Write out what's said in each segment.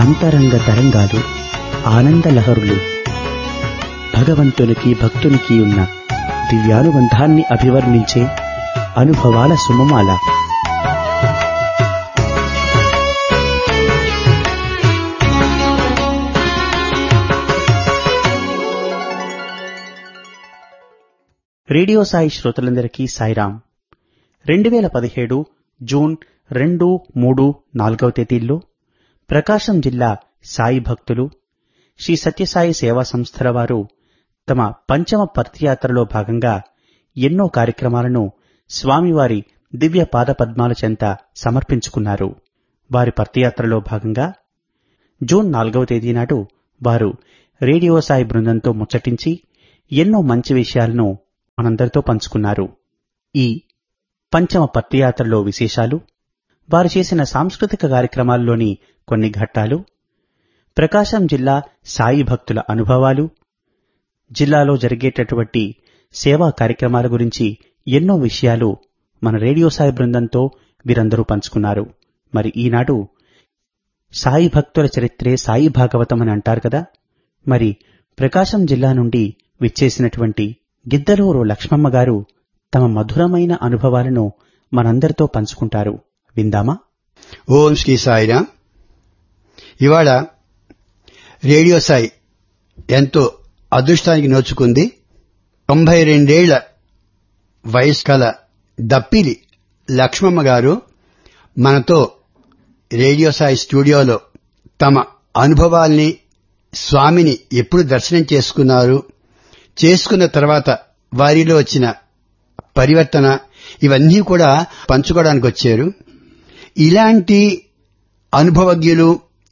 అంతరంగ తరంగాలు, ఆనంద లహరులు, భగవంతునికి భక్తునికి ఉన్న దివ్యానుబంధాన్ని అభివర్ణించే అనుభవాల సుమమాల. రేడియో సాయి శ్రోతలందరికీ సాయిరాం. 2017 జూన్ 2, 3, 4వ తేదీల్లో ప్రకాశం జిల్లా సాయి భక్తులు శ్రీ సత్యసాయి సేవా సంస్థల వారు తమ పంచమ పర్తియాత్రలో భాగంగా ఎన్నో కార్యక్రమాలను స్వామివారి దివ్య పాదపద్మాల చెంత సమర్పించుకున్నారు. వారి పర్తియాత్రలో భాగంగా జూన్ 4వ తేదీ నాడు వారు రేడియో సాయి బృందంతో ముచ్చటించి ఎన్నో మంచి విషయాలను మనందరితో పంచుకున్నారు. ఈ పంచమ పర్తియాత్రలో విశేషాలు, వారు చేసిన సాంస్కృతిక కార్యక్రమాల్లోని కొన్ని ఘట్టాలు, ప్రకాశం జిల్లా సాయి భక్తుల అనుభవాలు, జిల్లాలో జరిగేటటువంటి సేవా కార్యక్రమాల గురించి ఎన్నో విషయాలు మన రేడియో సాయి బృందంతో వీరందరూ పంచుకున్నారు. మరి ఈనాడు సాయి భక్తుల చరిత్రే సాయి భాగవతం అని అంటారు కదా. మరి ప్రకాశం జిల్లా నుండి విచ్చేసినటువంటి గిద్దలూరు లక్ష్మమ్మ గారు తమ మధురమైన అనుభవాలను మనందరితో పంచుకుంటారు. విందామా? ఓం శ్రీ సాయిరామ్. ఇవాళ రేడియో సాయి ఎంతో అదృష్టానికి నోచుకుంది. 92 ఏళ్ల వయసు కల దప్పిలి లక్ష్మమ్మ గారు మనతో రేడియో సాయి స్టూడియోలో తమ అనుభవాల్ని, స్వామిని ఎప్పుడు దర్శనం చేసుకున్నారు, చేసుకున్న తర్వాత వారిలో వచ్చిన పరివర్తన, ఇవన్నీ కూడా పంచుకోవడానికి వచ్చారు. ఇలాంటి అనుభవజ్ఞులు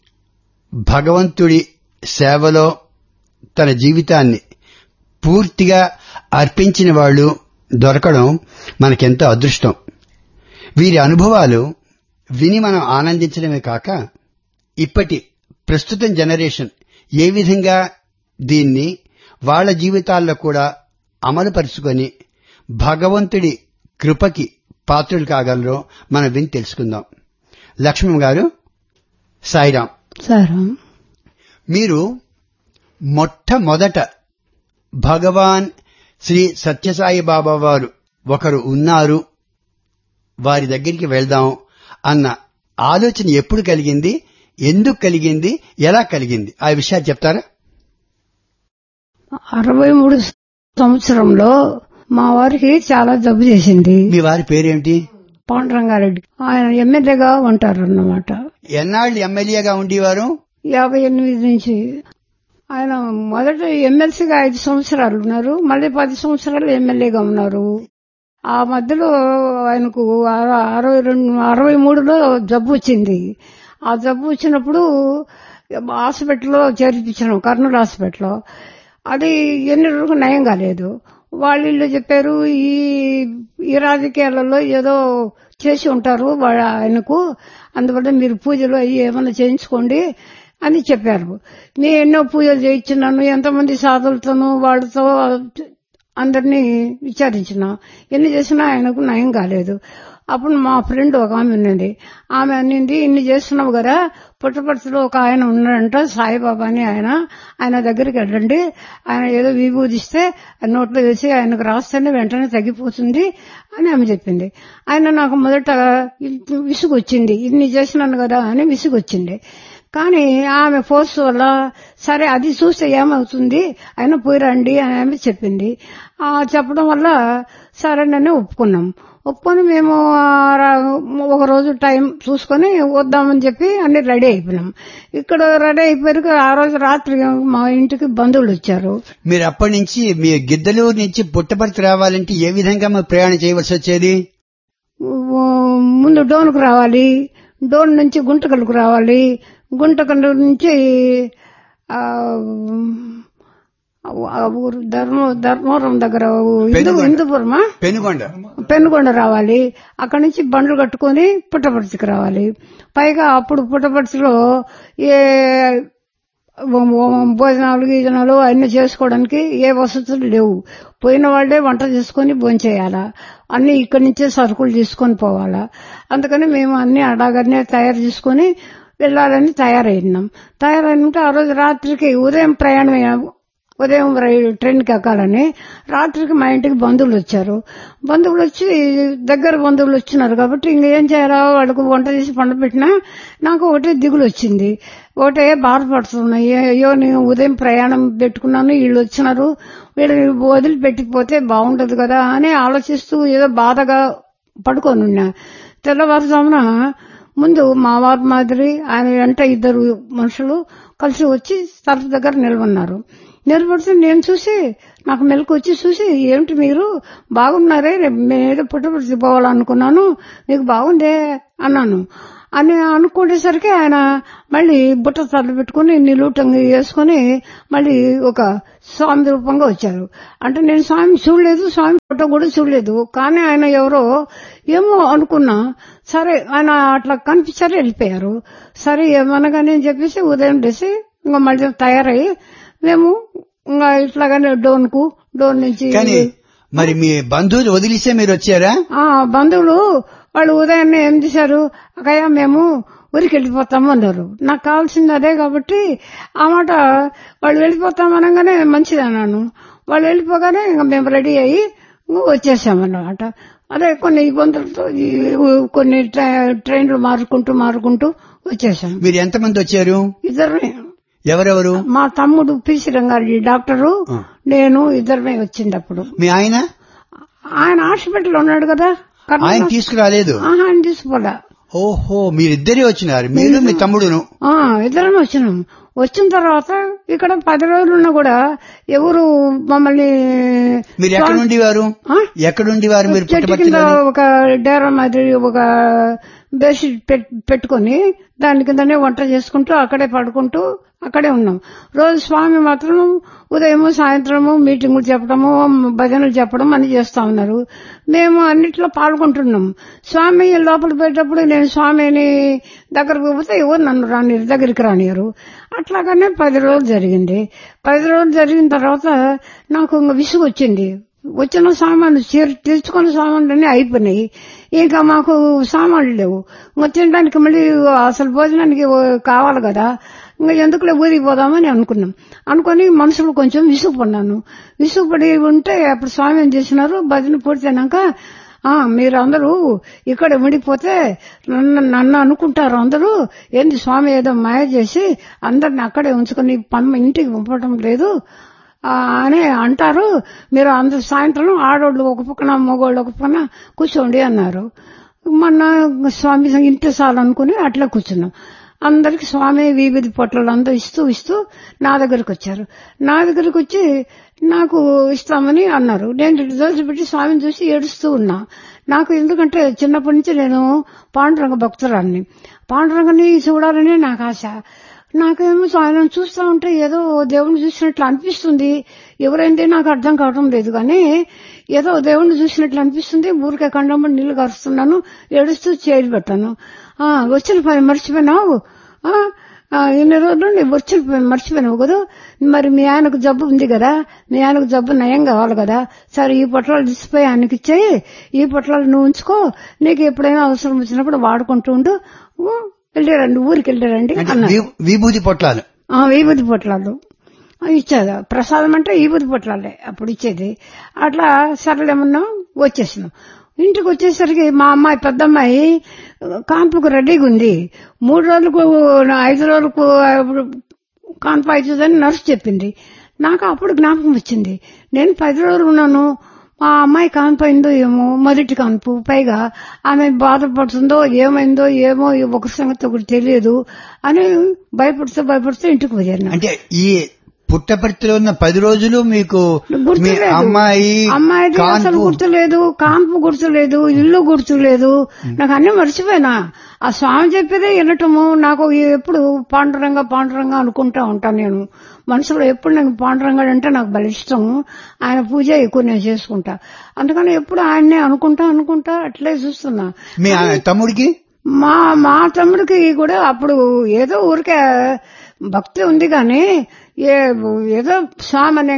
భగవంతుడి సేవలో తన జీవితాన్ని పూర్తిగా అర్పించిన వాళ్ళు దొరకడం మనకెంతో అదృష్టం. వీరి అనుభవాలు విని మనం ఆనందించడమే కాక ఇప్పటి ప్రస్తుతం జనరేషన్ ఏ విధంగా దీన్ని వాళ్ల జీవితాల్లో కూడా అమలుపరుచుకొని భగవంతుడి కృపకి పాత్రులు కాగలరో మనం విని తెలుసుకుందాం. లక్ష్మణ్ గారు, సాయిరాం. సాయిరాం. మీరు మొట్టమొదట భగవాన్ శ్రీ సత్యసాయి బాబా వారు ఒకరు ఉన్నారు, వారి దగ్గరికి వెళ్దాం అన్న ఆలోచన ఎప్పుడు కలిగింది, ఎందుకు కలిగింది, ఎలా కలిగింది, ఆ విషయాలు చెప్తారా? 63 సంవత్సరంలో మా వారికి చాలా జబ్బు చేసింది. మీ వారి పేరేమిటి? పాండురంగారెడ్డి. ఆయన ఎమ్మెల్యేగా ఉంటారన్నమాట. ఎన్నాళ్ళు ఎమ్మెల్యేగా ఉండేవారు? 58 నుంచి. ఆయన మొదట ఎమ్మెల్సీగా 5 సంవత్సరాలు ఉన్నారు, మళ్ళీ 10 సంవత్సరాలు ఎమ్మెల్యేగా ఉన్నారు. ఆ మధ్యలో ఆయనకు 63లో జబ్బు వచ్చింది. ఆ జబ్బు వచ్చినప్పుడు హాస్పిటల్లో చేర్పించాను, కర్నూలు హాస్పిటల్లో. అది ఎన్ని రోజులకు నయం కాలేదు. వాళ్ళు చెప్పారు, ఈ రాజకీయాలలో ఏదో చేసి ఉంటారు ఆయనకు, అందువల్ల మీరు పూజలు అవి ఏమైనా చేయించుకోండి అని చెప్పారు. నేను ఎన్నో పూజలు చేయించున్నాను, ఎంతమంది సాధులతోనూ వాళ్ళతో అందరినీ విచారించిన, ఎన్ని చేసినా ఆయనకు నయం కాలేదు. అప్పుడు మా ఫ్రెండ్ ఒక ఆమె ఉన్నది, ఆమె అన్నింది, ఇన్ని చేస్తున్నావు కదా, పుట్టపర్తిలో ఒక ఆయన ఉన్నాడంట సాయిబాబా అని, ఆయన దగ్గరికి వెళ్ళండి, ఆయన ఏదో విభూదిస్తే నోట్లో వేసి ఆయనకు రాస్తేనే వెంటనే తగ్గిపోతుంది అని ఆమె చెప్పింది. ఆయన నాకు మొదట విసుగు వచ్చింది, ఇన్ని చేసినాను కదా అని విసుగు వచ్చింది. కానీ ఆమె ఫోర్స్ వల్ల సరే అది చూస్తే ఏమవుతుంది, ఆయన పోయిరండి అని ఆమె చెప్పింది. చెప్పడం వల్ల సరేనని ఒప్పుకొని మేము ఒక రోజు టైం చూసుకొని వద్దామని చెప్పి అన్ని రెడీ అయిపోయినాం. ఇక్కడ రెడీ అయిపోయారు. ఆ రోజు రాత్రి మా ఇంటికి బంధువులు వచ్చారు. మీరు అప్పటి నుంచి మీ గిద్దలూరు నుంచి పుట్టపర్తి రావాలంటే ఏ విధంగా మీరు ప్రయాణం చేయవలసి వచ్చేది? ముందు డోన్కు రావాలి, డోన్ నుంచి గుంటకల్కు రావాలి, గుంటకల్ నుంచి ఊరు ధర్మవరం దగ్గర హిందూపురమా పెనుగొండ రావాలి. అక్కడి నుంచి బండ్లు కట్టుకుని పుట్టపర్తికి రావాలి. పైగా అప్పుడు పుట్టపర్తిలో ఏ భోజనాలు గీజనాలు అన్ని చేసుకోవడానికి ఏ వసతులు లేవు. పోయిన వాళ్లే వంట చేసుకుని భోంచేయాలా, అన్ని ఇక్కడి నుంచే సరుకులు తీసుకొని పోవాలా. అందుకని మేము అన్ని అడాగనే తయారు చేసుకుని వెళ్ళాలని తయారైనాక ఆ రోజు రాత్రికి ఉదయం ట్రైన్కి ఎక్కాలని రాత్రికి మా ఇంటికి బంధువులు వచ్చి దగ్గర బంధువులు వచ్చినారు కాబట్టి ఇంకేం చేయాలా వాళ్ళకు వంట చేసి పండబెట్టినా నాకు ఒకటే దిగులు వచ్చింది, ఒకటే బాధపడుతున్నాయి. అయ్యో నేను ఉదయం ప్రయాణం పెట్టుకున్నాను, వీళ్ళు వచ్చినారు, వీళ్ళని వదిలిపెట్టిపోతే బాగుంటది కదా అని ఆలోచిస్తూ ఏదో బాధగా పడుకోనున్నా. తెల్లవారుజామున ముందు మా వారి మాదిరి ఆయన వెంట 2 మనుషులు కలిసి వచ్చి తలుపు దగ్గర నిలబడితే నేను చూసి నాకు మెలకు వచ్చి చూసి, ఏమిటి మీరు బాగున్నారే, నేనేదో పుట్టపర్తి పోవాలనుకున్నాను, మీకు బాగుందే అన్నాను. అని అనుకునేసరికి ఆయన మళ్ళీ బుట్ట తల్లి పెట్టుకుని నిలువుటంగి వేసుకుని మళ్ళీ ఒక స్వామి రూపంగా వచ్చారు. అంటే నేను స్వామి చూడలేదు, స్వామి ఫోటో కూడా చూడలేదు, కానీ ఆయన ఎవరో ఏమో అనుకున్నా. సరే ఆయన అట్లా కనిపించారు, వెళ్ళిపోయారు. సరే ఏమనగానే చెప్పేసి ఉదయం లేసి ఇంకా మళ్ళీ తయారయ్యి మేము ఇంకా ఇట్లాగానే డోన్ నుంచి. మరి మీ బంధువులు వదిలిస్తే మీరు వచ్చారా? బంధువులు వాళ్ళు ఉదయాన్నే ఏం చేశారు, అక్కయ్య మేము ఊరికి వెళ్ళిపోతాము అన్నారు. నాకు కావాల్సింది అదే కాబట్టి ఆ మాట వాళ్ళు వెళ్ళిపోతామనగానే మంచిది అన్నాను. వాళ్ళు వెళ్ళిపోగానే ఇంకా మేము రెడీ అయ్యి వచ్చేసామన్నమాట. అదే కొన్ని ఇబ్బందులతో కొన్ని ట్రైన్లు మారుకుంటూ వచ్చేసాం. మీరు ఎంతమంది వచ్చారు? 2. ఎవరెవరు? మా తమ్ముడు పిసి రంగారెడ్డి డాక్టరు, నేను 2 వచ్చింది. అప్పుడు మీ ఆయన హాస్పిటల్ ఉన్నాడు కదా, ఆయన తీసుకురాలేదు? ఆయన తీసుకోలే. ఓహో, మీరిద్దరే వచ్చినారు, మీరు మీ తమ్ముడును? 2 వచ్చినాం. వచ్చిన తర్వాత ఇక్కడ 10 రోజులున్నా కూడా ఎవరు మమ్మల్ని. మీరు ఎక్కడుండేవారు? మీరు చెట్టు ఒక డేరా మాదిరి ఒక బెడ్షీట్ పెట్టుకుని దాని కిందనే వంట చేసుకుంటూ అక్కడే పడుకుంటూ అక్కడే ఉన్నాం. రోజు స్వామి మాత్రం ఉదయము సాయంత్రము మీటింగులు చెప్పడము, భజనలు చెప్పడం అని చేస్తా ఉన్నారు. మేము అన్నిట్లో పాల్గొంటున్నాం. స్వామి లోపల పోయేటప్పుడు నేను స్వామిని దగ్గరకు పోతే ఎవరు నన్ను దగ్గరికి రానియరు. అట్లాగానే 10 రోజులు జరిగింది. 10 రోజులు జరిగిన తర్వాత నాకు ఇంకా విసుగు వచ్చింది. వచ్చిన సామాన్లు తెచ్చుకున్న సామాన్లన్నీ అయిపోయినాయి. ఇంకా మాకు సామాన్లు లేవు. తినడానికి మళ్ళీ అసలు భోజనానికి కావాలి కదా, ఇంకా ఎందుకులే ఊరికి పోదామని అనుకుని మనసులో కొంచెం విసుగుపడి ఉంటే అప్పుడు స్వామి ఏం చేసినారు, భజన పూర్తయినాక మీరు అందరూ ఇక్కడ ఉండిపోతే నన్ను అనుకుంటారు అందరూ, ఏంది స్వామి ఏదో మాయ చేసి అందరిని అక్కడే ఉంచుకుని ఇంటికి పంపడం లేదు అని అంటారు. మీరు అందరు సాయంత్రం ఆడోళ్ళు ఒక పక్కన మగోళ్ళు ఒక పక్కన కూర్చోండి అన్నారు. మొన్న స్వామి ఇంటి చాలనుకుని అట్లా కూర్చున్నాం. అందరికి స్వామి వీధి పొట్లలు అందరూ ఇస్తూ నా దగ్గరకు వచ్చారు. నా దగ్గరకు వచ్చి నాకు ఇస్తామని అన్నారు. నేను దోచిపెట్టి స్వామిని చూసి ఏడుస్తూ ఉన్నా. నాకు ఎందుకంటే చిన్నప్పటి నుంచి నేను పాండురంగ భక్తురాన్ని, పాండురంగని చూడాలని నాకు ఆశ. నాకేమో ఆయన చూస్తా ఉంటే ఏదో దేవుణ్ణి చూసినట్లు అనిపిస్తుంది. ఎవరైంది నాకు అర్థం కావడం లేదు, కానీ ఏదో దేవుణ్ణి చూసినట్లు అనిపిస్తుంది. ఊరికే కండంబడి నీళ్లు కరుస్తున్నాను, ఏడుస్తూ చేయి పెట్టాను. వచ్చిన పని మర్చిపోయినావు, ఇన్ని రోజులు నేను మర్చిపోయినావు కదా, మరి మీ ఆయనకు జబ్బు ఉంది కదా, మీ ఆయనకు జబ్బు నయం కావాలి కదా, సరే ఈ పొట్లాలు తీసిపోయి ఆయనకి ఇచ్చేయి, ఈ పొట్లాలు నువ్వు ఉంచుకో, నీకు ఎప్పుడైనా అవసరం వచ్చినప్పుడు వాడుకుంటూ ఉండు, వెళ్ళారండి ఊరికి వెళ్ళారండి అన్నారు. విభూతి పొట్లాలు ఇచ్చేది ప్రసాదం అంటే విభూతి పొట్లాలే అప్పుడు ఇచ్చేది. అట్లా సరళేమన్నా వచ్చేసినాం. ఇంటికి వచ్చేసరికి మా అమ్మాయి పెద్దమ్మాయి కాన్పుకు రెడీగా ఉంది. 3 రోజులకు 5 రోజులకు కాన్పు అవుతుందని నర్సు చెప్పింది. నాకు అప్పుడు జ్ఞాపకం వచ్చింది, నేను 10 రోజులు ఉన్నాను, మా అమ్మాయి కాన్పు అయిందో ఏమో, మొదటి కాన్పు, పైగా ఆమె బాధపడుతుందో ఏమైందో ఏమో ఒక సంగతి ఒకటి తెలియదు అని భయపడుతూ ఇంటికి పోయాను. అంటే ఈ పుట్టపర్తిలో ఉన్న 10 రోజులు మీకు అమ్మాయి అసలు గుర్తులేదు, కాన్పు గుర్తులేదు, ఇల్లు గుర్తులేదు, నాకు అన్ని మర్చిపోయినా. ఆ స్వామి చెప్పేదే వినటము. నాకు ఎప్పుడు పాండురంగా అనుకుంటా ఉంటాను. నేను మనసులో ఎప్పుడు నాకు పాండురంగాడు అంటే నాకు బలి ఇష్టం. ఆయన పూజ ఎక్కువ నేను చేసుకుంటా, అందుకని ఎప్పుడు ఆయన్నే అనుకుంటా అట్లే చూస్తున్నా. మీ తమ్ముడికి మా తమ్ముడికి కూడా అప్పుడు ఏదో ఊరికే భక్తి ఉంది, కానీ ఏదో సామాన్యంగా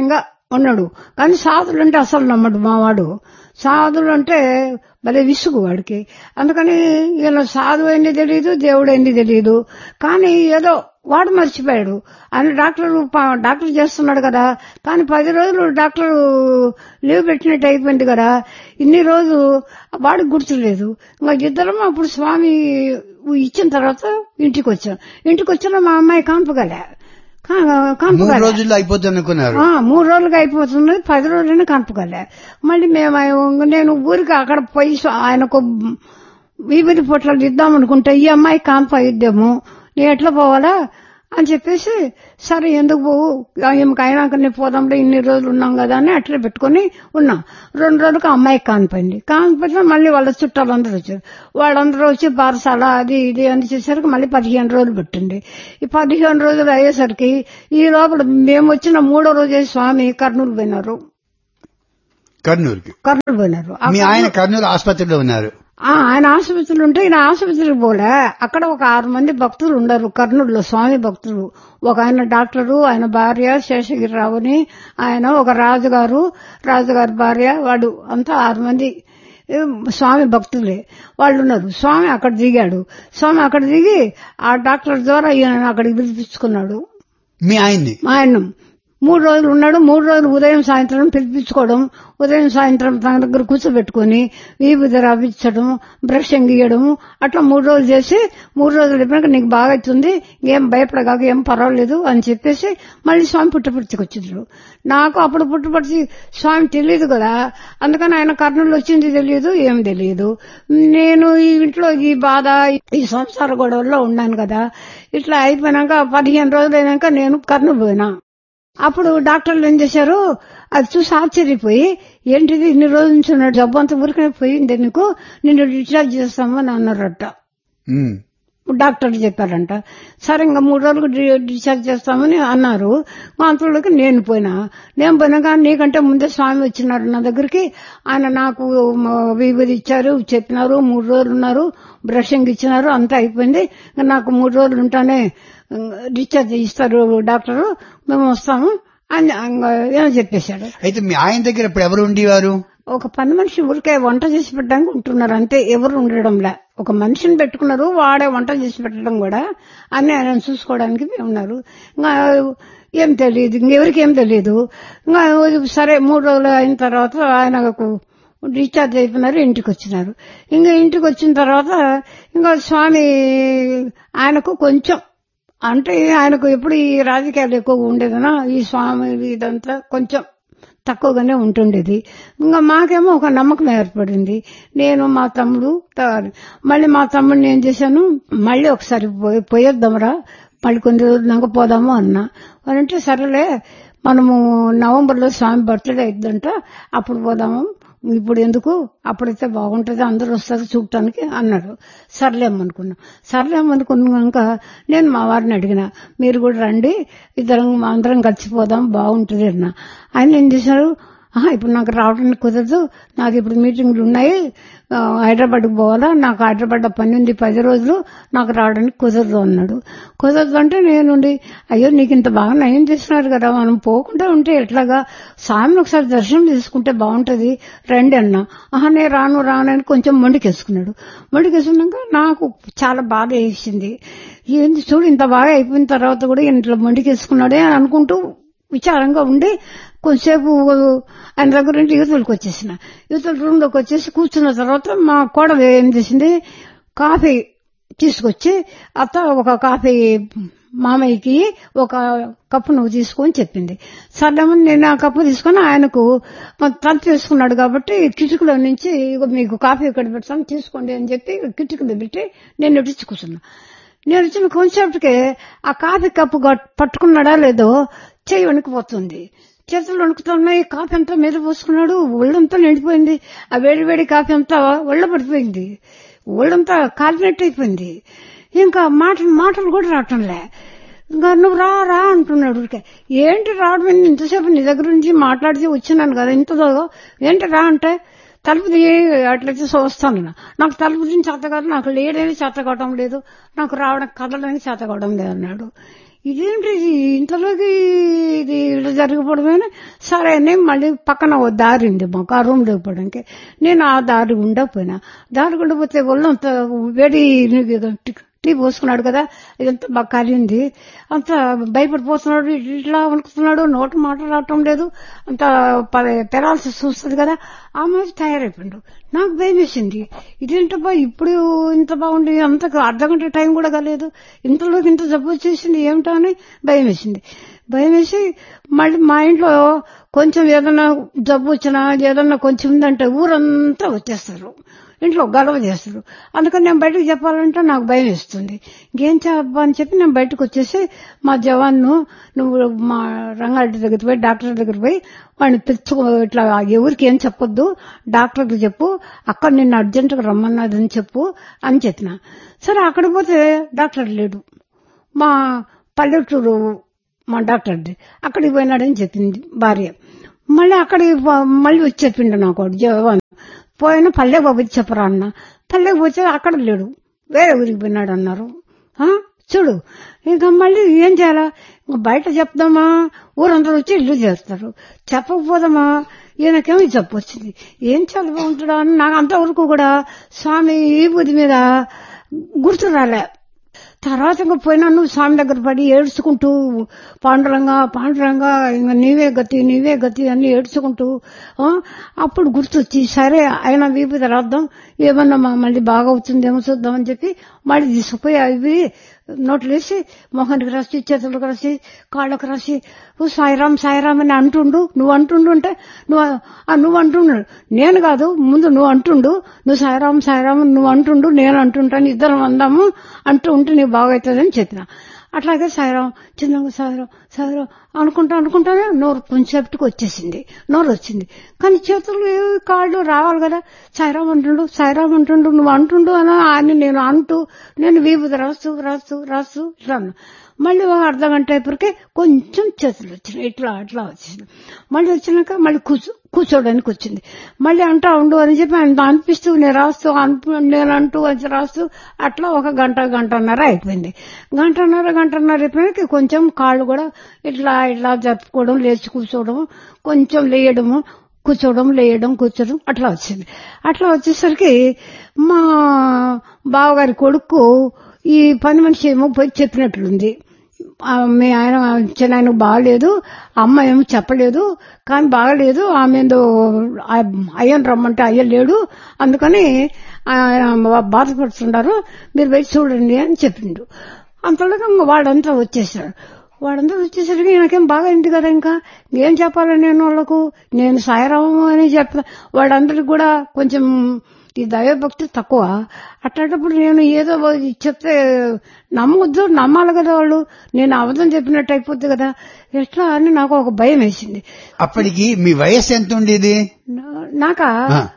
ఉన్నాడు. కానీ సాధులు అంటే అసలు నమ్మడు మావాడు. సాధులు అంటే భలే విసుగు వాడికి. అందుకని ఈయన సాధువు అయింది తెలియదు, దేవుడు అయింది తెలియదు. కానీ ఏదో వాడు మర్చిపోయాడు. ఆయన డాక్టర్ చేస్తున్నాడు కదా, కానీ 10 రోజులు డాక్టర్ లీవ్ పెట్టినట్టు అయిపోయింది కదా, ఇన్ని రోజులు వాడికి గుర్తులేదు. ఇంకా ఇద్దరం అప్పుడు స్వామి ఇచ్చిన తర్వాత ఇంటికి వచ్చిన మా అమ్మాయి కాంపగలే. 3 రోజుల్లో అయిపోతుంది అనుకున్నారు. 3 రోజులుగా అయిపోతుంది, 10 రోజులైనా కనపగలే. మళ్ళీ నేను ఊరికి అక్కడ పోయి ఆయనకు వీబిరి పొట్లాలు ఇద్దామనుకుంటే ఈ అమ్మాయి కాంప ఇద్దాము, నేను ఎట్లా పోవాలా అని చెప్పేసి, సరే ఎందుకు పోవు, అయినాకనే పోదాంలో ఇన్ని రోజులు ఉన్నాం కదా అని అట్లా పెట్టుకుని ఉన్నాం. 2 రోజులకు అమ్మాయికి కానిపోయింది. మళ్ళీ వాళ్ళ చుట్టాలందరూ వచ్చారు. వాళ్ళందరూ వచ్చి బారసాల అది ఇది అని చేసరికి మళ్ళీ 15 రోజులు పెట్టింది. ఈ 15 రోజులు అయ్యేసరికి ఈ లోపల మేము వచ్చిన 3వ రోజే స్వామి కర్నూలు పోయినారు. కర్నూలు పోయినారు. మీ ఆయన కర్నూలు ఆసుపత్రిలో ఉన్నారు. ఆయన ఆసుపత్రులు ఉంటే ఈయన ఆసుపత్రికి పోలే. అక్కడ ఒక 6 మంది భక్తులు ఉండరు కర్నూలులో, స్వామి భక్తులు. ఒక ఆయన డాక్టరు, ఆయన భార్య శేషగిరిరావు అని, ఆయన ఒక రాజుగారి భార్య, వాడు అంతా 6 మంది స్వామి భక్తులే వాళ్ళు ఉన్నారు. స్వామి అక్కడ దిగాడు. స్వామి అక్కడ దిగి ఆ డాక్టర్ ద్వారా ఈయన అక్కడికి పిలిపించుకున్నాడు. మీ ఆయన్ని 3 రోజులు ఉన్నాడు. 3 రోజులు ఉదయం సాయంత్రం పిలిపించుకోవడం, ఉదయం సాయంత్రం తన దగ్గర కూర్చోబెట్టుకుని వీబుది రాపించడం, బ్రష్ గీయడం, అట్లా 3 రోజులు చేసి 3 రోజులు అయిపోయాక నీకు బాగా అవుతుంది, ఏం భయపడగాక ఏం పర్వాలేదు అని చెప్పేసి మళ్ళీ స్వామి పుట్టపర్తికి వచ్చిండ్రు. నాకు అప్పుడు పుట్టపర్తి స్వామి తెలియదు కదా, అందుకని ఆయన కర్నూలు వచ్చింది తెలియదు, ఏం తెలియదు. నేను ఈ ఇంట్లో ఈ బాధ ఈ సంసార గొడవల్లో ఉన్నాను కదా. ఇట్లా అయిపోయినాక 15 రోజులు అయినాక నేను కర్నూలు పోయినా. అప్పుడు డాక్టర్లు ఏం చేశారు, అది చూసి ఆశ్చర్యపోయి, ఏంటిది ఇన్ని రోజుల నుంచి ఉన్నాడు, జబ్బు అంతా ఊరికనే పోయింది, నీకు నిన్ను డిశ్చార్జ్ చేస్తామని అన్నారట. డాక్టర్లు చెప్పారంట. సరే ఇంకా 3 రోజులకు డిశ్చార్జ్ చేస్తామని అన్నారు. అంతలోకి నేను పోయినాక నీకంటే ముందే స్వామి వచ్చినారు నా దగ్గరికి. ఆయన నాకు విభూది ఇచ్చారు, చెప్పినారు, 3 రోజులు ఉన్నారు, బ్రషింగ్ ఇచ్చినారు, అంతా అయిపోయింది. నాకు 3 రోజులు ఉంటానే డిశ్చార్జ్ ఇస్తారు డాక్టరు, మేము వస్తాము అని ఏమో చెప్పేశాడు. అయితే మీ ఆయన దగ్గర ఇప్పుడు ఎవరు ఉండేవారు? ఒక పని మనిషి ఊరికే వంట చేసి పెట్టడానికి ఉంటున్నారు అంతే, ఎవరు ఉండడంలా. ఒక మనిషిని పెట్టుకున్నారు, వాడే వంట చేసి పెట్టడం కూడా అన్ని ఆయన చూసుకోవడానికి ఉన్నారు. ఇంకా ఏం తెలియదు, ఇంకెవరికి ఏం తెలియదు. ఇంకా సరే 3 రోజులు అయిన తర్వాత ఆయనకు డిశ్చార్జ్ అయిపోయినారు, ఇంటికి వచ్చినారు. ఇంకా ఇంటికి వచ్చిన తర్వాత ఇంకా స్వామి ఆయనకు కొంచెం అంటే ఆయనకు ఎప్పుడు ఈ రాజకీయాలు ఎక్కువగా ఉండేదనా, ఈ స్వామి ఇదంతా కొంచెం తక్కువగానే ఉంటుండేది. ఇంకా మాకేమో ఒక నమ్మకం ఏర్పడింది. నేను మా తమ్ముడు మళ్ళీ మా తమ్ముడిని ఏం చేశాను, మళ్ళీ ఒకసారి పోయేద్దాంరా, మళ్ళీ కొన్ని రోజులు నాకు పోదాము అన్నా. అంటే సరేలే, మనము నవంబర్లో స్వామి బర్త్డే అయిద్దంట, అప్పుడు పోదాము, ఇప్పుడు ఎందుకు, అప్పుడైతే బాగుంటుంది, అందరూ వస్తారు చూడటానికి అన్నాడు. సర్లేమనుకున్నాక నేను మా వారిని అడిగిన, మీరు కూడా రండి, అందరం కలిసిపోదాం, బాగుంటుంది అన్న. ఆయన ఏం చేశారు, ఇప్పుడు నాకు రావడానికి కుదరదు, నాకు ఇప్పుడు మీటింగ్లు ఉన్నాయి, హైదరాబాద్కి పోవాలా, నాకు హైదరాబాద్ పని ఉంది 10 రోజులు, నాకు రావడానికి కుదరదు అన్నాడు. కుదరదు అంటే నేనుండి, అయ్యో నీకు ఇంత బాగా నయం చేస్తున్నారు కదా, మనం పోకుండా ఉంటే ఎట్లాగా, స్వామిని ఒకసారి దర్శనం చేసుకుంటే బాగుంటది, రండి అన్నా. నేను రాను అని కొంచెం మొండికేసుకున్నాడు. మొండికేసుకున్నాక నాకు చాలా బాధ వేసింది. ఏంది చూడు, ఇంత బాగా అయిపోయిన తర్వాత కూడా ఇంట్లో మొండికేసుకున్నాడే అని అనుకుంటూ విచారంగా ఉండి కొంచెంసేపు ఆయన దగ్గర నుండి యువతలకు వచ్చేసిన. యువతల రూమ్లోకి వచ్చేసి కూర్చున్న తర్వాత మా కోడలు ఏం చేసింది, కాఫీ తీసుకొచ్చి, అత్త ఒక కాఫీ మామయ్యకి ఒక కప్పు నువ్వు తీసుకొని చెప్పింది. సర్లేమని నేను ఆ కప్పు తీసుకొని ఆయనకు తలుపు వేసుకున్నాడు కాబట్టి కిటికీలో నుంచి మీకు కాఫీ ఇక్కడ పెడతాను తీసుకోండి అని చెప్పి కిటికీలో పెట్టి నేను ఎడిచి కూర్చున్నా. నేను వచ్చిన కొంచెంసేపటికే ఆ కాఫీ కప్పు పట్టుకున్నాడా లేదో చెయ్యి వణికిపోతుంది, చేతులు వణుకుతున్నాయి, కాఫీ అంతా మీద పోసుకున్నాడు, ఒళ్ళంతా నిండిపోయింది. ఆ వేడి కాఫీ అంతా ఒళ్ళ పడిపోయింది, ఒళ్ళంతా కాలినట్టు అయిపోయింది. ఇంకా మాటలు కూడా రావటంలే. ఇంకా నువ్వు రా అంటున్నాడు. ఏంటి రావడం, ఇంతసేపు నీ దగ్గర నుంచి మాట్లాడితే వచ్చినాను కదా, ఇంతదో ఏంటి రా అంటే, తలుపు అట్లయితే వస్తాను, నాకు తలుపు నుంచి చేత కాదు, నాకు లేడేది చేత కావడం లేదు, నాకు రావడం కదలడానికి చేత కావడం లేదు అన్నాడు. ఇదేంటి ఇంతలోకి ఇది ఇలా జరిగిపోవడమేనా. సరే అని మళ్ళీ పక్కన ఓ దారి ఉంది మాకు ఆ రూమ్ లేకపోవడానికి. నేను ఆ దారి ఉండకపోయినా, దారి ఉండకపోతే ఒళ్ళంత వేడి టీ పోసుకున్నాడు కదా, ఇదంతా బాగా కలిగింది. అంత భయపడిపోతున్నాడు, ఇట్లా వణుకుతున్నాడు, నోట మాట రావటం లేదు, అంత పెరాల్సిస్ వస్తుంది కదా. ఆ మాది తయారైపోయాడు. నాకు భయం వేసింది. ఇదేంటబ్బా ఇప్పుడు ఇంత బాగుంది, అంత అర్ధగంట టైం కూడా కాలేదు, ఇంతలోకి ఇంత జబ్బు వచ్చేసింది ఏమిటో అని భయం వేసింది. భయం వేసి మళ్ళీ మా ఇంట్లో కొంచెం ఏదన్నా జబ్బు వచ్చినా ఏదన్నా కొంచెం ఉందంటే ఊరంతా వచ్చేస్తారు, ఇంట్లో గొడవ చేస్తారు. అందుకని నేను బయటకు చెప్పాలంటే నాకు భయం వేస్తుంది. ఇంకేం చెప్పా అని చెప్పి నేను బయటకు వచ్చేసి మా జవాన్ను, నువ్వు మా రంగారెడ్డి దగ్గర పోయి డాక్టర్ దగ్గర పోయి వాడిని పిలుచుకో, ఇట్లా ఎవరికి ఏం చెప్పొద్దు, డాక్టర్కి చెప్పు, అక్కడ నిన్ను అర్జెంటుగా రమ్మన్నదని చెప్పు అని చెప్పిన. సరే అక్కడ పోతే డాక్టర్ లేడు, మా పల్లెటూరు మా డాక్టర్ది, అక్కడికి పోయినాడని చెప్పింది భార్య. మళ్ళీ అక్కడికి మళ్ళీ వచ్చి చెప్పిండు నాకు జవాన్. పోయినా పల్లెకి బాబు చెప్పరా అన్న. పల్లెకి పోతే అక్కడ లేడు, వేరే ఊరికి పోయినాడు అన్నారు. చూడు ఇంకా మళ్ళీ ఏం చేయాలా, ఇంకా బయట చెప్దామా, ఊరందరూ వచ్చి ఇల్లు చేస్తారు, చెప్పకపోదామా, ఈయనకేమో జబ్బు వచ్చింది, ఏం చాలా బాగుంటాడా అని నాకు అంతవరకు కూడా స్వామి ఈ బుద్ధి మీద గుర్తు రాలే. తర్వాత ఇంకా పోయినా నువ్వు స్వామి దగ్గర పడి ఏడ్చుకుంటూ పాండురంగా పాండురంగా ఇంకా నీవే గతి నీవే గతి అని ఏడ్చుకుంటూ అప్పుడు గుర్తొచ్చి సరే ఆయన వీపు రాద్దాం, ఏమన్నా మళ్ళీ బాగా అవుతుందేమో చూద్దామని చెప్పి మళ్ళీ తీసుకుపోయి అవి నోట్లు వేసి మొహానికి రాసి చేతులకు రాసి కాళ్ళకు రాసి సాయిరాం సాయిరాం అని అంటుండు. నువ్వు అంటుండు అంటే నువ్వు అంటుండు, నేను కాదు, ముందు నువ్వు అంటుండు, నువ్వు సాయిరాం సాయిరాం నువ్వు అంటుండు, నేను అంటుంటాను, ఇద్దరం అందాము అంటూ ఉంటే నీకు బాగవుతుందని చెప్పిన. అట్లాగే సాయిరాం చిన్నగా సాయిరాం సాయిరాం అనుకుంటానే నోరు కొంచెంసేపటికి వచ్చేసింది, నోరు వచ్చింది. కానీ చేతులు కాళ్ళు రావాలి కదా. సాయిరాం అంటుండు సాయిరాం అంటుండు నువ్వు అంటుండు అని నేను అంటూ నేను వీపుది రాస్తూ రాస్తూ రాస్తూ ఇట్లా అన్నా. మళ్ళీ ఒక అర్ధగంట అయిపోయికే కొంచెం చేతులు వచ్చినాయి, ఇట్లా అట్లా వచ్చేసింది. మళ్ళీ వచ్చినాక మళ్ళీ కూర్చోడానికి వచ్చింది. మళ్ళీ అంటా ఉండు అని చెప్పి ఆయన అనిపిస్తూ నేను రాస్తూ నేను అంటూ వచ్చి రాస్తూ అట్లా ఒక గంటన్నర అయిపోయింది. గంటన్నర అయిపోయినాక కొంచెం కాళ్ళు కూడా ఇట్లా ఇట్లా జరుపుకోవడం, లేచి కూర్చోవడం, కొంచెం లేయడము, కూర్చోవడం లేయడం కూర్చోవడం అట్లా వచ్చింది. అట్లా వచ్చేసరికి మా బావగారి కొడుకు ఈ పని మనిషి ఏమో పోయి చెప్పినట్లుంది, మీ ఆయన చిన్న బాగలేదు, అమ్మ ఏమో చెప్పలేదు కానీ బాగలేదు, ఆమె ఏందో అయ్యను రమ్మంటే అయ్య లేడు, అందుకని బాధపడుతున్నారు, మీరు వెళ్ళి చూడండి అని చెప్పిండు. అంతలోగా వాడంతా వచ్చేసాడు. వచ్చేసరికి నాకేం బాగా అయింది కదా, ఇంకా ఏం చెప్పాలి నేను వాళ్ళకు, నేను సాయిరాము అని చెప్తా. వాడందరికి కూడా కొంచెం ఈ దైవభక్తి తక్కువ. అట్లాంటప్పుడు నేను ఏదో చెప్తే నమ్మొద్దు, నమ్మాలి కదా వాళ్ళు, నేను అబద్ధం చెప్పినట్టు అయిపోద్ది కదా, ఎట్లా అని నాకు ఒక భయం వేసింది. అప్పటికి మీ వయసు ఎంత ఉండేది? నాకా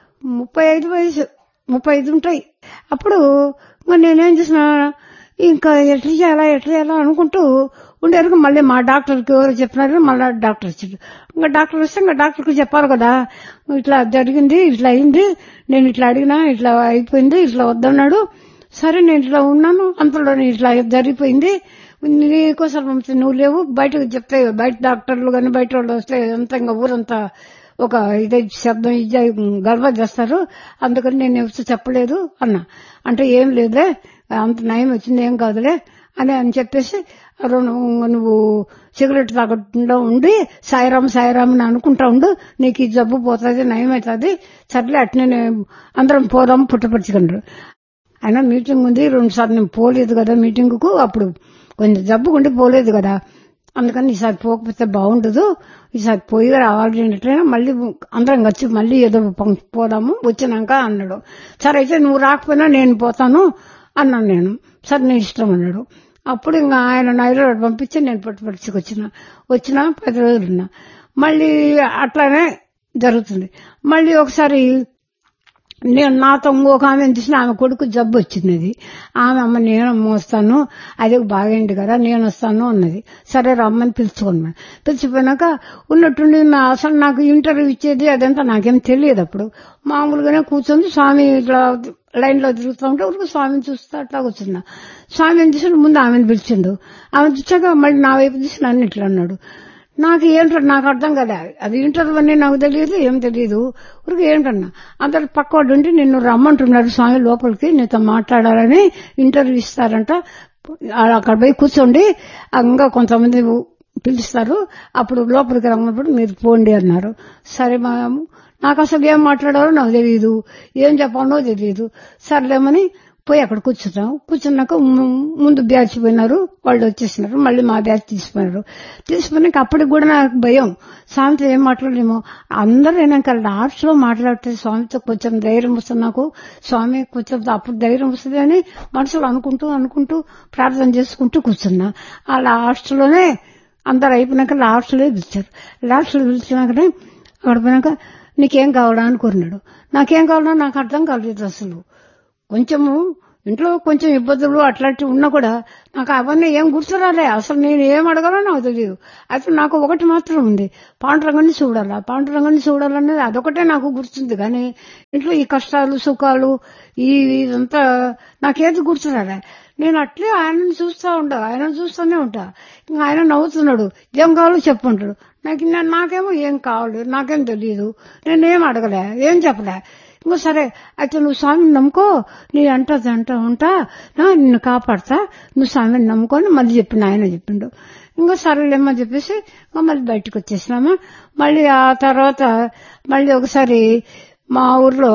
35 ఉంటాయి. అప్పుడు నేనేం చేసిన, ఇంకా ఎట్లా చేయాలా అనుకుంటూ ఉండేవరకు మళ్ళీ మా డాక్టర్కి ఎవరు చెప్పినారు, మళ్ళీ డాక్టర్ వచ్చాడు. ఇంకా డాక్టర్ వస్తే ఇంకా డాక్టర్కి చెప్పాలి కదా, ఇట్లా జరిగింది, ఇట్లా అయింది, నేను ఇట్లా అడిగినా ఇట్లా అయిపోయింది, ఇట్లా వద్దన్నాడు, సరే నేను ఇట్లా ఉన్నాను, అంతలో ఇట్లా జరిగిపోయింది, నీకోసం నువ్వు లేవు, బయటకు చెప్తే బయట డాక్టర్లు కానీ బయట వాళ్ళు వస్తే అంతా ఇంకా ఊరంతా ఒక ఇదే శబ్దం ఇది గర్వ చేస్తారు, అందుకని నేను ఎవరు చెప్పలేదు అన్నా. అంటే ఏం లేదులే, అంత నయం వచ్చింది, ఏం కాదులే అని చెప్పేసి నువ్వు సిగరెట్ తాగకుండా ఉండి సాయిరాం సాయిరాం అని అనుకుంటా ఉండు, నీకు ఈ జబ్బు పోతుంది, నయమవుతుంది, సర్లే అట్నే అందరం పోదాం పుట్టపరుచుకుంటారు. అయినా మీటింగ్ ఉంది 2 సార్లు నేను పోలేదు కదా మీటింగ్కు, అప్పుడు కొంచెం జబ్బు ఉండి పోలేదు కదా, అందుకని ఈసారి పోకపోతే బాగుండదు, ఈసారి పోయి రావాలి ఎట్లయినా మళ్ళీ అందరం వచ్చి మళ్ళీ ఏదో పోదాము వచ్చినాక అన్నాడు. సరే అయితే నువ్వు రాకపోయినా నేను పోతాను అన్నాను నేను. సరే నీ ఇష్టం అన్నాడు. అప్పుడు ఇంకా ఆయన హైదరాబాద్ పంపించి నేను పుట్టపర్తికి వచ్చిన 10 రోజులున్నా. మళ్ళీ అట్లానే జరుగుతుంది. మళ్ళీ ఒకసారి నేను నాతో ఇంకొక ఆమె తీసిన ఆమె కొడుకు జబ్బు వచ్చింది. ఆమె అమ్మ నేను మోస్తాను, అదే బాగైంది కదా నేను వస్తాను అన్నది. సరే రమ్మని పిలుచుకున్నాను. పిలిచిపోయినాక ఉన్నట్టుండి అసలు నాకు ఇంటర్వ్యూ ఇచ్చేది అదంతా నాకేం తెలియదు. అప్పుడు మామూలుగానే కూర్చొని స్వామి ఇట్లా లైన్ లో తిరుగుతూ ఉంటే ఊరికి స్వామిని చూస్తా అట్లా కూర్చున్నా. స్వామి ఏం చేసిండు, ముందు ఆమెను పిలిచిండు. ఆమె చూసాక మళ్ళీ నా వైపు చూసి నన్ను ఇట్లా అన్నాడు. నాకు ఏంటో నాకు అర్థం కదా, అది ఇంటర్వ్యూ అని నాకు తెలియదు, ఏం తెలియదు. ఊరికి ఏంటన్నా అందరు పక్కవాడు ఉండి నిన్ను రమ్మంటున్నాడు స్వామి లోపలికి, నీతో మాట్లాడాలని, ఇంటర్వ్యూ ఇస్తారంట, అక్కడ పోయి కూర్చోండి, ఇంకా కొంతమంది పిలుస్తారు, అప్పుడు లోపలికి రమ్మన్నప్పుడు మీరు పోండి అన్నారు. సరే నాకు అసలు ఏం మాట్లాడాలో నాకు తెలియదు, ఏం చెప్పాలో తెలియదు. సర్లేమని పోయి అక్కడ కూర్చున్నాం. కూర్చున్నాక ముందు బ్యాచ్ పోయినారు, వాళ్ళు వచ్చేసినారు. మళ్ళీ మా బ్యాచ్ తీసుకున్నారు. తీసుకున్నాక అప్పటికి కూడా నాకు భయం, స్వామితో ఏం మాట్లాడలేమో. అందరూ అయినాక లాస్ట్ లో మాట్లాడితే స్వామితో కొంచెం ధైర్యం వస్తుంది నాకు, స్వామి కొంచెం అప్పుడు ధైర్యం వస్తుంది అని మనసులో అనుకుంటూ ప్రార్థన చేసుకుంటూ కూర్చున్నా. ఆ లాస్ట్ లోనే అందరు అయిపోయినాక లాస్ట్ లో పిలిచారు. లాస్ట్ లో పిలిచినాకనే అక్కడ పోయినాక నీకేం కావాలా అని కోరినాడు. నాకేం కావాలో నాకు అర్థం కాలేదు. అసలు కొంచెము ఇంట్లో కొంచెం ఇబ్బందులు అట్లాంటివి ఉన్నా కూడా నాకు అవన్నీ ఏం గుర్తురాలే. అసలు నేను ఏం అడగాలో నాకు తెలియదు. అయితే నాకు ఒకటి మాత్రం ఉంది, పాండురంగాన్ని చూడాలనేది అదొకటే నాకు గుర్తుంది. కానీ ఇంట్లో ఈ కష్టాలు సుఖాలు ఇదంతా నాకేది గుర్తురాలే. నేను అట్లే ఆయనను చూస్తూనే ఉంటా. ఇంకా ఆయన నవ్వుతున్నాడు, ఏం కావాలో చెప్పుంటాడు. నాకేమో ఏం కావాలి నాకేం తెలియదు, నేనేం అడగలే, ఏం చెప్పలే. ఇంకో సరే అయితే నువ్వు స్వామిని నమ్ముకో, నీ అంటా ఉంటా, నిన్ను కాపాడతా, నువ్వు స్వామిని నమ్ముకొని మళ్ళీ ఆయన చెప్పిండు. ఇంకో సరేలేమ్మా చెప్పేసి ఇంకా మళ్ళీ బయటకు వచ్చేసినామా. మళ్ళీ ఆ తర్వాత మళ్ళీ ఒకసారి మా ఊర్లో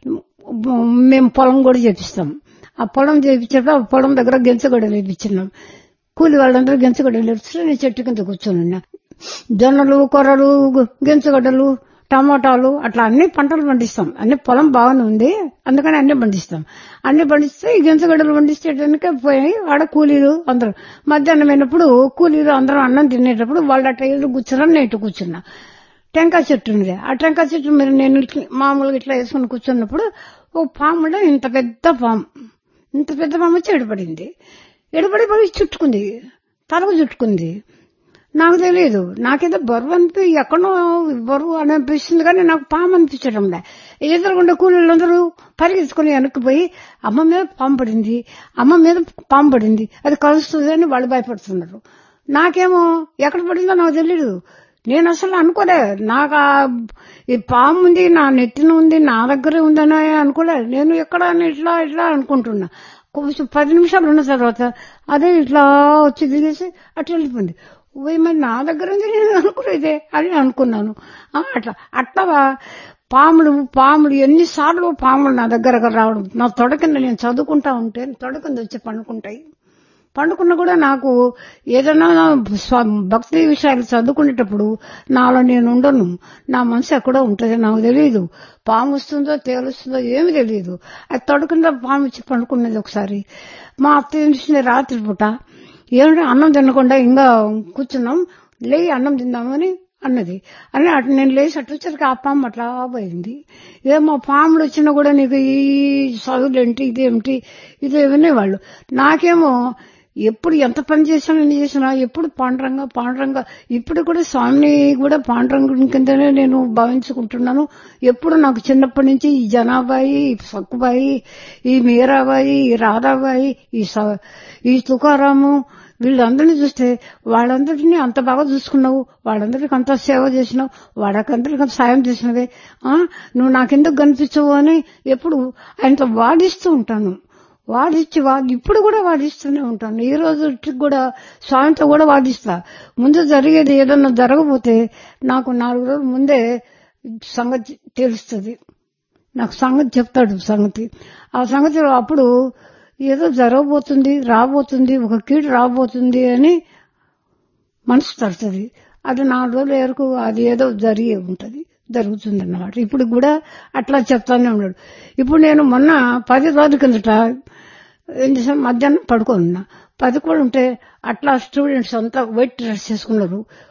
మేము పొలం కూడా చేపిస్తాం. ఆ పొలం చేపించేటప్పుడు ఆ పొలం దగ్గర గెంచగడ్డలు వేపించినాం. కూలి వాళ్ళందరూ గెంచగడ్డలు వేపిస్తే నేను చెట్టు కింద కూర్చొని జొన్నలు, కొర్రలు, గెంచగడ్డలు, టమాటాలు అట్లా అన్ని పంటలు పండిస్తాం. అన్ని పొలం బాగానే ఉంది, అందుకని అన్ని పండిస్తాం. అన్ని పండిస్తే ఈ గెంచగడ్డలు పండించేటానికి పోయి ఆడ కూలీలు అందరూ మధ్యాహ్నం అయినప్పుడు కూలీలు అందరూ అన్నం తినేటప్పుడు వాళ్ళు అట్లా ఎదురు కూర్చున్నారు, నేను ఇటు కూర్చున్నా. టెంకాయ చెట్టు ఉంది, ఆ టెంకాయ చెట్టు మీరు నేను మామూలుగా ఇట్లా వేసుకుని కూర్చున్నప్పుడు ఓ పాములో ఇంత పెద్ద పాము వచ్చి ఎడపడి చుట్టుకుంది, తలకు చుట్టుకుంది. నాకు తెలియదు, నాకేదో బరువు ఎక్కడో బరువు అనిపిస్తుంది, కానీ నాకు పాము అనిపించడంలే. ఎదురుగుండా కూలీలందరూ పరిగెత్తుకుని వెనక్కిపోయి అమ్మ మీద పాము పడింది, అది కలుస్తుంది అని వాళ్ళు భయపడుతున్నారు. నాకేమో ఎక్కడ పడిందో నాకు తెలియదు. నేను అసలు అనుకోలే, నాకు ఈ పాము ఉంది నా నెత్తిన ఉంది, నా దగ్గరే ఉందని అనుకోలే. నేను ఎక్కడ ఇట్లా అనుకుంటున్నా. కొంచెం 10 నిమిషాలు ఉన్న తర్వాత అదే ఇట్లా వచ్చి దిగేసి అట్లా వెళ్ళిపోయింది. మరి నా దగ్గర ఉంది నేను అనుకునేదే అని అనుకున్నాను. అట్లా పాములు ఎన్నిసార్లు పాములు నా దగ్గర రావడం, నా తొడ కింద నేను చదువుకుంటా ఉంటే తొడ కింద వచ్చి పండుకున్నా కూడా నాకు ఏదైనా భక్తి విషయాలు చదువుకునేటప్పుడు నాలో నేను ఉండను, నా మనసు ఎక్కడో ఉంటుంది, నాకు తెలియదు. పాము వస్తుందో తేలుస్తుందో ఏమి తెలియదు. అది తొడ కింద పాము వచ్చి పండుకున్నది. ఒకసారి మా అత్త తెలిసింది రాత్రి పూట, ఏమంటే అన్నం తినకుండా ఇంకా కూర్చున్నాం, లేయి అన్నం తిందామని అన్నది. అని అటు నేను లేచి అటు వచ్చరికి ఆ పాము అట్లా పోయింది. ఏమో పాములు వచ్చినా కూడా నీకు ఈ చదువులేంటి ఇదేమిటి ఇదేమనే వాళ్ళు. నాకేమో ఎప్పుడు ఎంత పని చేసినా ఎప్పుడు పాండురంగా ఇప్పుడు కూడా స్వామిని కూడా పాండురంగుడి కిందనే నేను భావించుకుంటున్నాను. ఎప్పుడు నాకు చిన్నప్పటి నుంచి ఈ జనాబాయి, ఈ సక్కుబాయి, ఈ మీరాబాయి, ఈ రాధాబాయి, ఈ తుకారాము వీళ్ళందరినీ చూస్తే వాళ్ళందరినీ అంత బాగా చూసుకున్నావు, వాళ్ళందరికీ అంత సేవ చేసినావు, వాళ్ళకందరికీ సాయం చేసినవే, నువ్వు నాకెందుకు కనిపించవు అని ఎప్పుడు ఆయనతో వాదిస్తూ ఉంటాను. ఇప్పుడు కూడా వాదిస్తూనే ఉంటాను. ఈ రోజు కూడా స్వామితో కూడా వాదిస్తా. ముందు జరిగేది ఏదన్నా జరగబోతే నాకు 4 రోజుల ముందే సంగతి తెలుస్తుంది. నాకు సంగతి చెప్తాడు. ఆ సంగతి అప్పుడు ఏదో జరగబోతుంది, రాబోతుంది, ఒక కీడు రాబోతుంది అని మనసు తడుతుంది. అది 4 రోజుల వరకు అది ఏదో జరుగుతుంది అన్నమాట. ఇప్పుడు కూడా అట్లా చెప్తానే ఉన్నాడు. ఇప్పుడు నేను మొన్న 10 రోజుల కిందట ఏం చేసాను, మధ్యాహ్నం పడుకోనున్నా. 10 కూడా ఉంటే అట్లా స్టూడెంట్స్ అంతా వైట్ డ్రెస్ చేసుకున్నారు.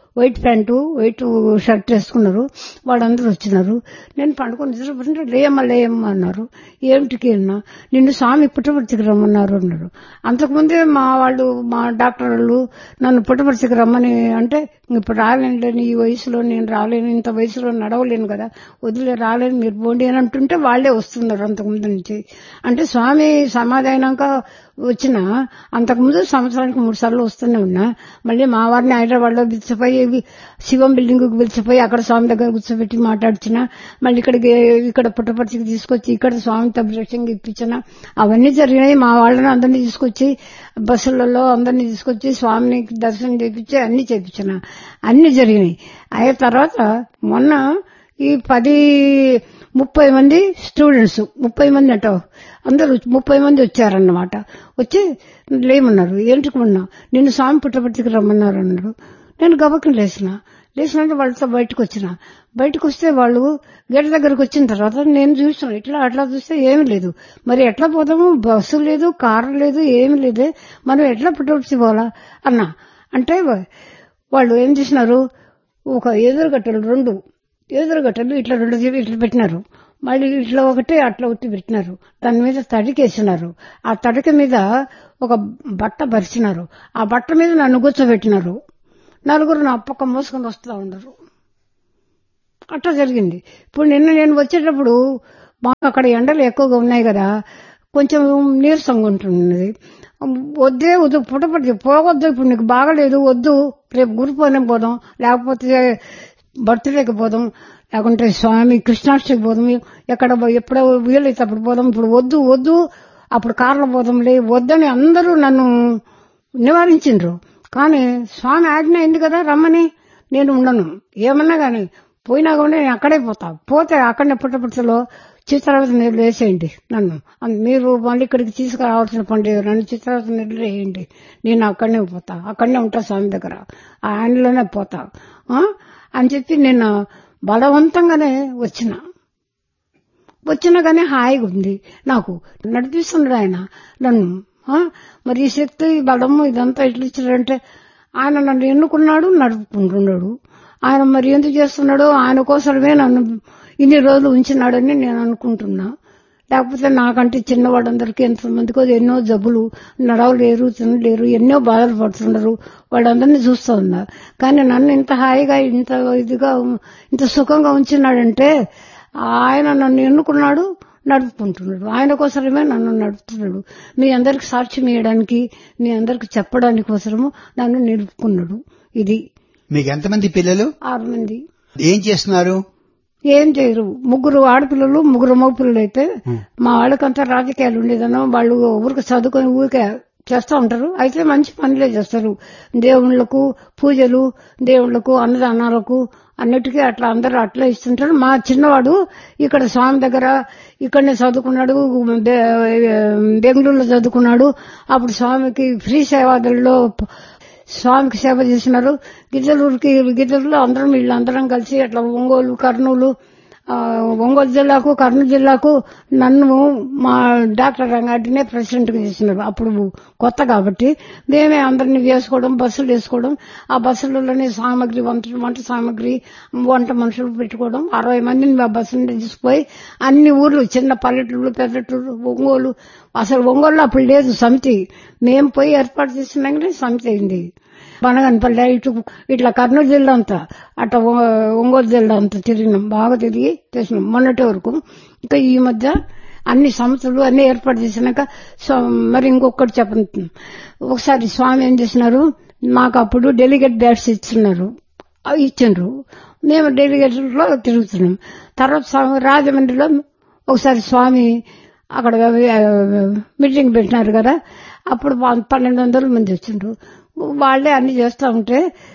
వైట్ ప్యాంటు వైట్ షర్ట్ వేసుకున్నారు. వాళ్ళందరూ వచ్చినారు. నేను పండుకొని నిద్రపోతుంటే లేయమ్మ అన్నారు. ఏమిటికి అన్నా, నిన్ను స్వామి పుట్టపర్తికి రమ్మన్నారు అన్నారు. అంతకుముందే మా డాక్టర్ వాళ్ళు నన్ను పుట్టపర్తికి రమ్మని అంటే, ఇప్పుడు రాలేను, ఈ వయసులో నేను రాలేను, ఇంత వయసులో నడవలేను కదా, వదిలే రాలేను, మీరు పోండి అని అంటుంటే వాళ్లే వస్తున్నారు అంతకుముందు నుంచి. అంటే స్వామి సమాధి అయినాక వచ్చిన అంతకుముందు సంవత్సరానికి 3 సార్లు వస్తూనే ఉన్నా. మళ్ళీ మా వారిని హైదరాబాద్ లో పిలిచిపోయి శివం బిల్డింగ్ కు పిలిచిపోయి అక్కడ స్వామి దగ్గర కూర్చోబెట్టి మాట్లాడిచిన. మళ్ళీ ఇక్కడ పుట్టపర్తికి తీసుకొచ్చి ఇక్కడ స్వామితో అభిషేకం ఇప్పించిన. అవన్నీ జరిగినాయి. మా వాళ్ళని అందరినీ తీసుకొచ్చి బస్సులలో అందరినీ తీసుకొచ్చి స్వామిని దర్శనం చేయించి అన్ని చేయించిన. అన్ని జరిగినాయి. అయిన తర్వాత మొన్న ఈ 30 మంది స్టూడెంట్స్ 30 మంది అంటావు అందరూ 30 మంది వచ్చారన్నమాట. వచ్చి లేమన్నారు. ఏంటుకున్నా, నిన్ను స్వామి పుట్టపర్తికి రమ్మన్నారు అన్నారు. నేను గబక్కన లేచినంటే వాళ్ళతో బయటకు వచ్చిన. బయటకు వస్తే వాళ్ళు గేట్ దగ్గరకు వచ్చిన తర్వాత నేను చూసాను. అట్లా చూస్తే ఏమీ లేదు. మరి ఎట్లా పోదాము, బస్సు లేదు, కారు లేదు, ఏమీ లేదే, మనం ఎట్లా పుట్టపర్తి పోవాలా అన్నా. అంటే వాళ్ళు ఏం చేసినారు, ఒక ఎదురుగట్టలు ఇట్లా 2 ఇట్లా పెట్టినారు. మళ్ళీ ఇట్లా ఒకటి అట్లా ఒకటి పెట్టినారు. దాని మీద తడికేసినారు. ఆ తడిక మీద ఒక బట్ట పరిచినారు. ఆ బట్ట మీద నన్ను కూర్చోబెట్టినారు. 4 నా పక్క మోసుకొని వస్తూ ఉండరు. అట్లా జరిగింది. ఇప్పుడు నేను వచ్చేటప్పుడు మాకు అక్కడ ఎండలు ఎక్కువగా ఉన్నాయి కదా, కొంచెం నీరసంగా ఉంటున్నది. వద్దు పుట్టపర్తి పోవద్దు, ఇప్పుడు నీకు బాగలేదు, వద్దు, రేపు గురు పౌర్ణమి పోదాం, లేకపోతే బర్త్డేకి పోదాం, లేకుంటే స్వామి కృష్ణాష్టమికి పోదాం, ఎప్పుడో వీలైతే అప్పుడు పోదాం, ఇప్పుడు వద్దు, అప్పుడు కార్లో పోదాంలే, వద్దని అందరూ నన్ను నివారించిండ్రు. కానీ స్వామి ఆజ్ఞ అయింది కదా రమ్మని, నేను ఉండను. ఏమన్నా గాని పోయినా కూడా నేను అక్కడే పోతే అక్కడనే పుట్టపర్తిలో చిత్రావతి నీళ్ళు వేసేయండి నన్ను, మీరు మళ్ళీ ఇక్కడికి తీసుకురావాల్సిన పని, నన్ను చిత్రావతి నీళ్ళు వేయండి, నేను అక్కడనే ఉంటా స్వామి దగ్గర, ఆయనలోనే పోతా అని చెప్పి నేను బలవంతంగానే వచ్చినా కానీ హాయిగా ఉంది నాకు. నడిపిస్తున్నాడు ఆయన నన్ను. మరి ఈ శక్తి బలము ఇదంతా ఎట్లా ఇచ్చాడంటే, ఆయన నన్ను ఎన్నుకున్నాడు, నడుపుకుంటున్నాడు. ఆయన మరి ఎందుకు చేస్తున్నాడో, ఆయన కోసమే నన్ను ఇన్ని రోజులు ఉంచినాడని నేను అనుకుంటున్నా. లేకపోతే నాకంటే చిన్నవాళ్ళందరికీ ఎంతమందికో ఎన్నో జబ్బులు, నడవలేరు, తినలేరు, ఎన్నో బాధలు పడుతున్నారు. వాళ్ళందరినీ చూస్తూ ఉన్నా. కానీ నన్ను ఇంత హాయిగా, ఇంత ఇదిగా, ఇంత సుఖంగా ఉంచినాడంటే ఆయన నన్ను ఎన్నుకున్నాడు, నడుపుకుంటున్నాడు. ఆయన కోసమే నన్ను నడుపుతున్నాడు. మీ అందరికి సాక్ష్యం ఇవ్వడానికి, మీ అందరికి చెప్పడానికి కోసము నన్ను నిలుపుకున్నాడు. ఇది. మీకు ఎంతమంది పిల్లలు? 6 మంది. ఏం చేస్తున్నారు? ఏం చేయరు. 3 ఆడపిల్లలు, 3 మగపిల్లలు. అయితే మా వాళ్ళకంతా రాజకీయాలు ఉండేదన్నా, వాళ్ళు ఊరికి చదువుకొని ఊరికే చేస్తూ ఉంటారు. అయితే మంచి పనులే చేస్తారు. దేవుళ్లకు పూజలు, దేవుళ్లకు అన్నదానాలకు అన్నిటికీ అట్లా అందరూ అట్లా ఇస్తుంటారు. మా చిన్నవాడు ఇక్కడ స్వామి దగ్గర ఇక్కడనే చదువుకున్నాడు, బెంగళూరులో చదువుకున్నాడు. అప్పుడు స్వామికి ఫ్రీ సేవాదల్లో స్వామికి సేవ చేసినారు. గిద్దలూరులో వీళ్ళందరం కలిసి అట్లా ఒంగోలు, కర్నూలు, ఒంగోలు జిల్లాకు, కర్నూలు జిల్లాకు నన్ను మా డాక్టర్ రంగాడినే ప్రెసిడెంట్ గా చేసినారు. అప్పుడు కొత్త కాబట్టి మేమే అందరినీ వేసుకోవడం, బస్సులు వేసుకోవడం, ఆ బస్సులలోనే సామాగ్రి, వంట సామాగ్రి, వంట మనుషులు పెట్టుకోవడం. 60 మందిని మా బస్సులు తీసుకుపోయి అన్ని ఊర్లు, చిన్న పల్లెటూరు, పెద్దటూరు, ఒంగోలు. అసలు ఒంగోలులో అప్పుడు లేదు సమితి. మేము పోయి ఏర్పాటు చేసినాకనే సమితి అయింది. బనగనపల్లి ఇట్లా కర్నూలు జిల్లా అంతా, అట్లా ఒంగోలు జిల్లా అంతా తిరిగినాం. బాగా తిరిగి చేసినాం మొన్నటి వరకు. ఇంకా ఈ మధ్య అన్ని సంస్థలు అన్ని ఏర్పాటు చేసినాక మరి ఇంకొకటి చెప్పండి. ఒకసారి స్వామి ఏం చేసినారు, మాకు అప్పుడు డెలిగేట్ బ్యాడ్స్ ఇచ్చిండ్రు. మేము డెలిగేట్ లో తిరుగుతున్నాం. తర్వాత రాజమండ్రిలో ఒకసారి స్వామి అక్కడ మీటింగ్ పెట్టినారు కదా, అప్పుడు 1200 మంది వచ్చిండ్రు. వాళ్లే అన్ని చేస్తూ ఉంటే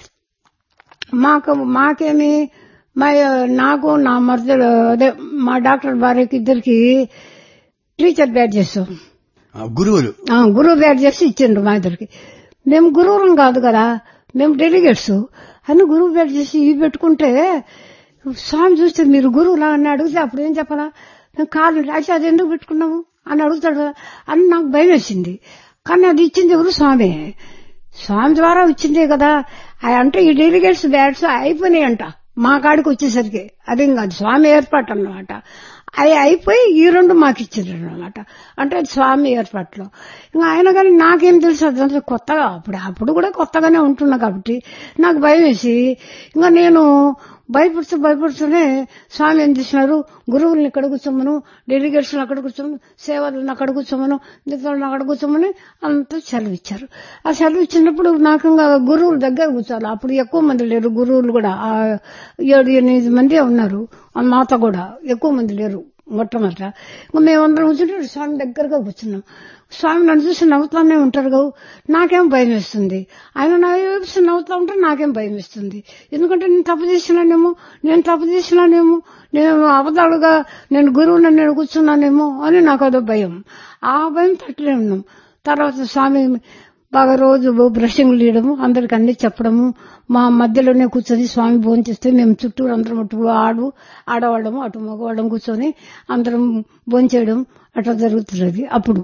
మాకేమి నాకు నా మధ్యలో అదే మా డాక్టర్ భార్యకి ఇద్దరికి టీచర్ బ్యాడ్ చేస్తాం, గురువు బ్యాడ్ చేసి ఇచ్చిండ్రు మా ఇద్దరికి. మేము గురువురం కాదు కదా, మేము డెలిగేట్స్ అని గురువు బ్యాడ్ చేసి ఇవి పెట్టుకుంటే స్వామి చూస్తే మీరు గురువులా అని అడిగితే అప్పుడు ఏం చెప్పాలా, మేము కాదు అయితే అది ఎందుకు పెట్టుకున్నాము అని అడుగుతాడు అని నాకు భయం వేసింది. కానీ అది ఇచ్చింది ఎవరు? స్వామి. స్వామి ద్వారా వచ్చిందే కదా. అంటే ఈ డెలిగేట్స్ బ్యాట్స్ అయిపోయినాయి అంట మా కాడికి వచ్చేసరికి. అదేం కాదు, స్వామి ఏర్పాటు అన్నమాట. అవి అయిపోయి ఈ రెండు మాకు ఇచ్చారు అనమాట. అంటే అది స్వామి ఏర్పాట్లో. ఇంకా ఆయన కానీ నాకేం తెలుసు, అదంతా కొత్తగా, అప్పుడు కూడా కొత్తగానే ఉంటున్నా కాబట్టి నాకు భయం వేసి ఇంకా నేను భయపడుతూనే స్వామి ఏం చేసినారు, గురువుల్ని ఇక్కడ కూర్చోమను, డెలిగేట్స్ అక్కడ కూర్చోమను, సేవలను అక్కడ కూర్చోమను, మిగతాలను అక్కడ కూర్చోమని అంతా సెలవు ఇచ్చారు. ఆ సెలవు ఇచ్చినప్పుడు నాకు ఇంకా గురువుల దగ్గర కూర్చోాలి. అప్పుడు ఎక్కువ మంది లేరు గురువులు కూడా, 7-8 మంది ఉన్నారు. మాతో కూడా ఎక్కువ మంది లేరు మొట్టమొదట. ఇంకా మేమందరం కూర్చుంటే స్వామి దగ్గరగా కూర్చున్నాం. స్వామి నన్ను చూసి నవ్వుతానే ఉంటారు కదా, నాకేం భయం వేస్తుంది. ఆయన నా వైపు నవ్వుతా ఉంటే నాకేం భయం వేస్తుంది. ఎందుకంటే నేను తప్పు చేసినానేమో, నేను అబద్ధాలుగా నేను గురువుని నేను కూర్చున్నానేమో అని నాకు అదో భయం. ఆ భయం తట్టలే ఉన్నాం. తర్వాత స్వామి బాగా రోజు బ్రషింగ్ తీయడము, అందరికి అన్ని చెప్పడము, మా మధ్యలోనే కూర్చొని స్వామి భోంచేస్తే మేము చుట్టూరు అందరం అటు ఆడవాళ్ళము అటు మగవాళ్ళం కూర్చొని అందరం భోంచేయడం అట్లా జరుగుతున్నది అప్పుడు.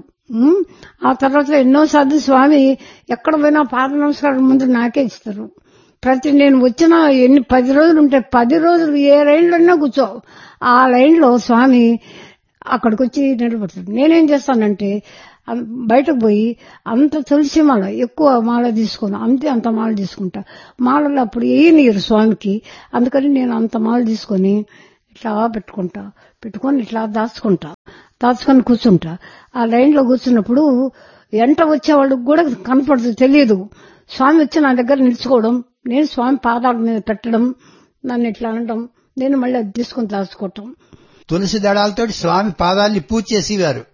ఆ తర్వాత ఎన్నోసార్లు స్వామి ఎక్కడ పోయినా పాద నమస్కారం ముందు నాకే ఇస్తారు. నేను వచ్చిన 10 రోజులు ఉంటే 10 రోజులు ఏ లైన్లోనే కూర్చో, ఆ లైన్లో స్వామి అక్కడికి వచ్చి నిలబడతాడు. నేనేం చేస్తానంటే బయటకు పోయి అంత తులసి మాల ఎక్కువ మాల తీసుకోను, అంత మాల తీసుకుంటా. మాలలో అప్పుడు ఏయనీయరు స్వామికి, అందుకని నేను అంత మాల తీసుకొని ఇట్లా పెట్టుకొని ఇట్లా దాచుకొని కూర్చుంటా. ఆ లైన్ లో కూర్చున్నప్పుడు ఎంట వచ్చేవాళ్ళకి కూడా కనపడదు, తెలియదు. స్వామి వచ్చి నా దగ్గర నిలుచుకోవడం, నేను స్వామి పాదాల మీద పెట్టడం, నన్ను ఇట్లా అనడం, నేను మళ్ళీ అది తీసుకొని దాచుకోవటం. తులసి దళాలతో స్వామి పాదాలని పూజ చేసేవారు.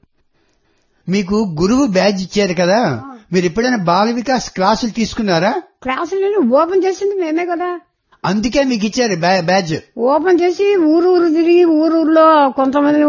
మీకు గురువు బ్యాడ్జ్ ఇచ్చారు కదా, మీరు ఎప్పుడైనా బాల వికాస్ క్లాసులు తీసుకున్నారా? క్లాసులు ఓపెన్ చేసింది మేమే కదా, అందుకే మీకు ఇచ్చారు బ్యాడ్జ్. ఓపెన్ చేసి ఊరు తిరిగి ఊరూరులో కొంతమంది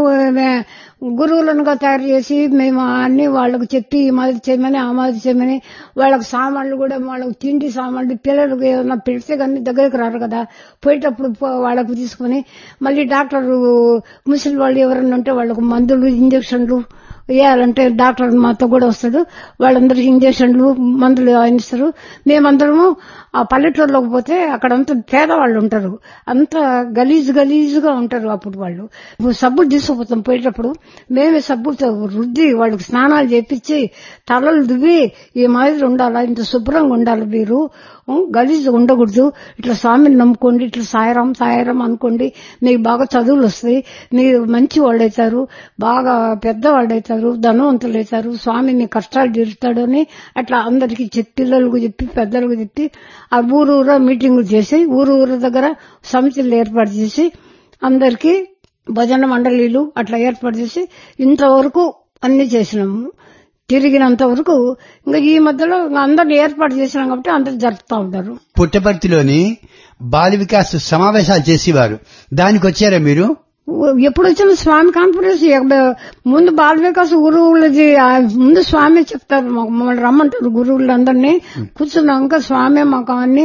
గురువులను తయారు చేసి మేము అన్ని వాళ్ళకు చెప్పి ఈ మాదిరి చేయమని ఆ మాదిరి చేయమని, వాళ్ళకు సామాన్లు కూడా, వాళ్ళకు తిండి సామాన్లు, పిల్లలకు ఏమన్నా పెడితే కానీ దగ్గరికి రారు కదా, పోయేటప్పుడు వాళ్ళకు తీసుకుని మళ్ళీ డాక్టర్ ముసలి వాళ్ళు ఎవరన్నా ఉంటే వాళ్ళకు మందులు ఇంజక్షన్లు వేయాలంటే డాక్టర్ మాతో కూడా వస్తాడు, వాళ్ళందరూ ఇంజక్షన్లు మందులు ఆయన ఇస్తారు. మేమందరము ఆ పల్లెటూరులోకి పోతే అక్కడంతా పేదవాళ్ళు ఉంటారు, అంత గలీజుగా ఉంటారు. అప్పుడు వాళ్ళు సబ్బులు తీసుకుపోతాం పోయేటప్పుడు, మేమే సబ్బులతో రుద్ది వాళ్ళకి స్నానాలు చేపించి తలలు దువ్వి ఈ మాదిరి ఉండాలా, ఇంత శుభ్రంగా ఉండాలి, మీరు గలీజు ఉండకూడదు, ఇట్లా స్వామిని నమ్ముకోండి, ఇట్లా సాయరం అనుకోండి, మీకు బాగా చదువులు వస్తాయి, మీరు మంచి వాళ్ళు అవుతారు, బాగా పెద్దవాళ్ళు అవుతారు, ధనవంతులు అవుతారు, స్వామి మీ కష్టాలు తీరుస్తాడు అని అట్లా అందరికి పిల్లలకు చెప్పి పెద్దలకు చెప్పి ఆ ఊరూరా మీటింగులు చేసి ఊరు దగ్గర సమితులు ఏర్పాటు చేసి అందరికీ భజన మండలీలు అట్లా ఏర్పాటు చేసి ఇంతవరకు అన్ని చేసినాము. తిరిగినంత వరకు ఇంకా ఈ మధ్యలో అందరిని ఏర్పాటు చేసినాం కాబట్టి అందరు జరుపుతా ఉంటారు. పుట్టపర్తిలోని బాల వికాస్ సమావేశాలు చేసేవారు, దానికి వచ్చారా మీరు? ఎప్పుడు వచ్చిన స్వామి కాన్ఫరెన్స్ ముందు బాల వికాస్ గురువులది ముందు స్వామి చెప్తారు, మమ్మల్ని రమ్మంటారు గురువులందరినీ. కూర్చున్నాక స్వామి మాకు అన్ని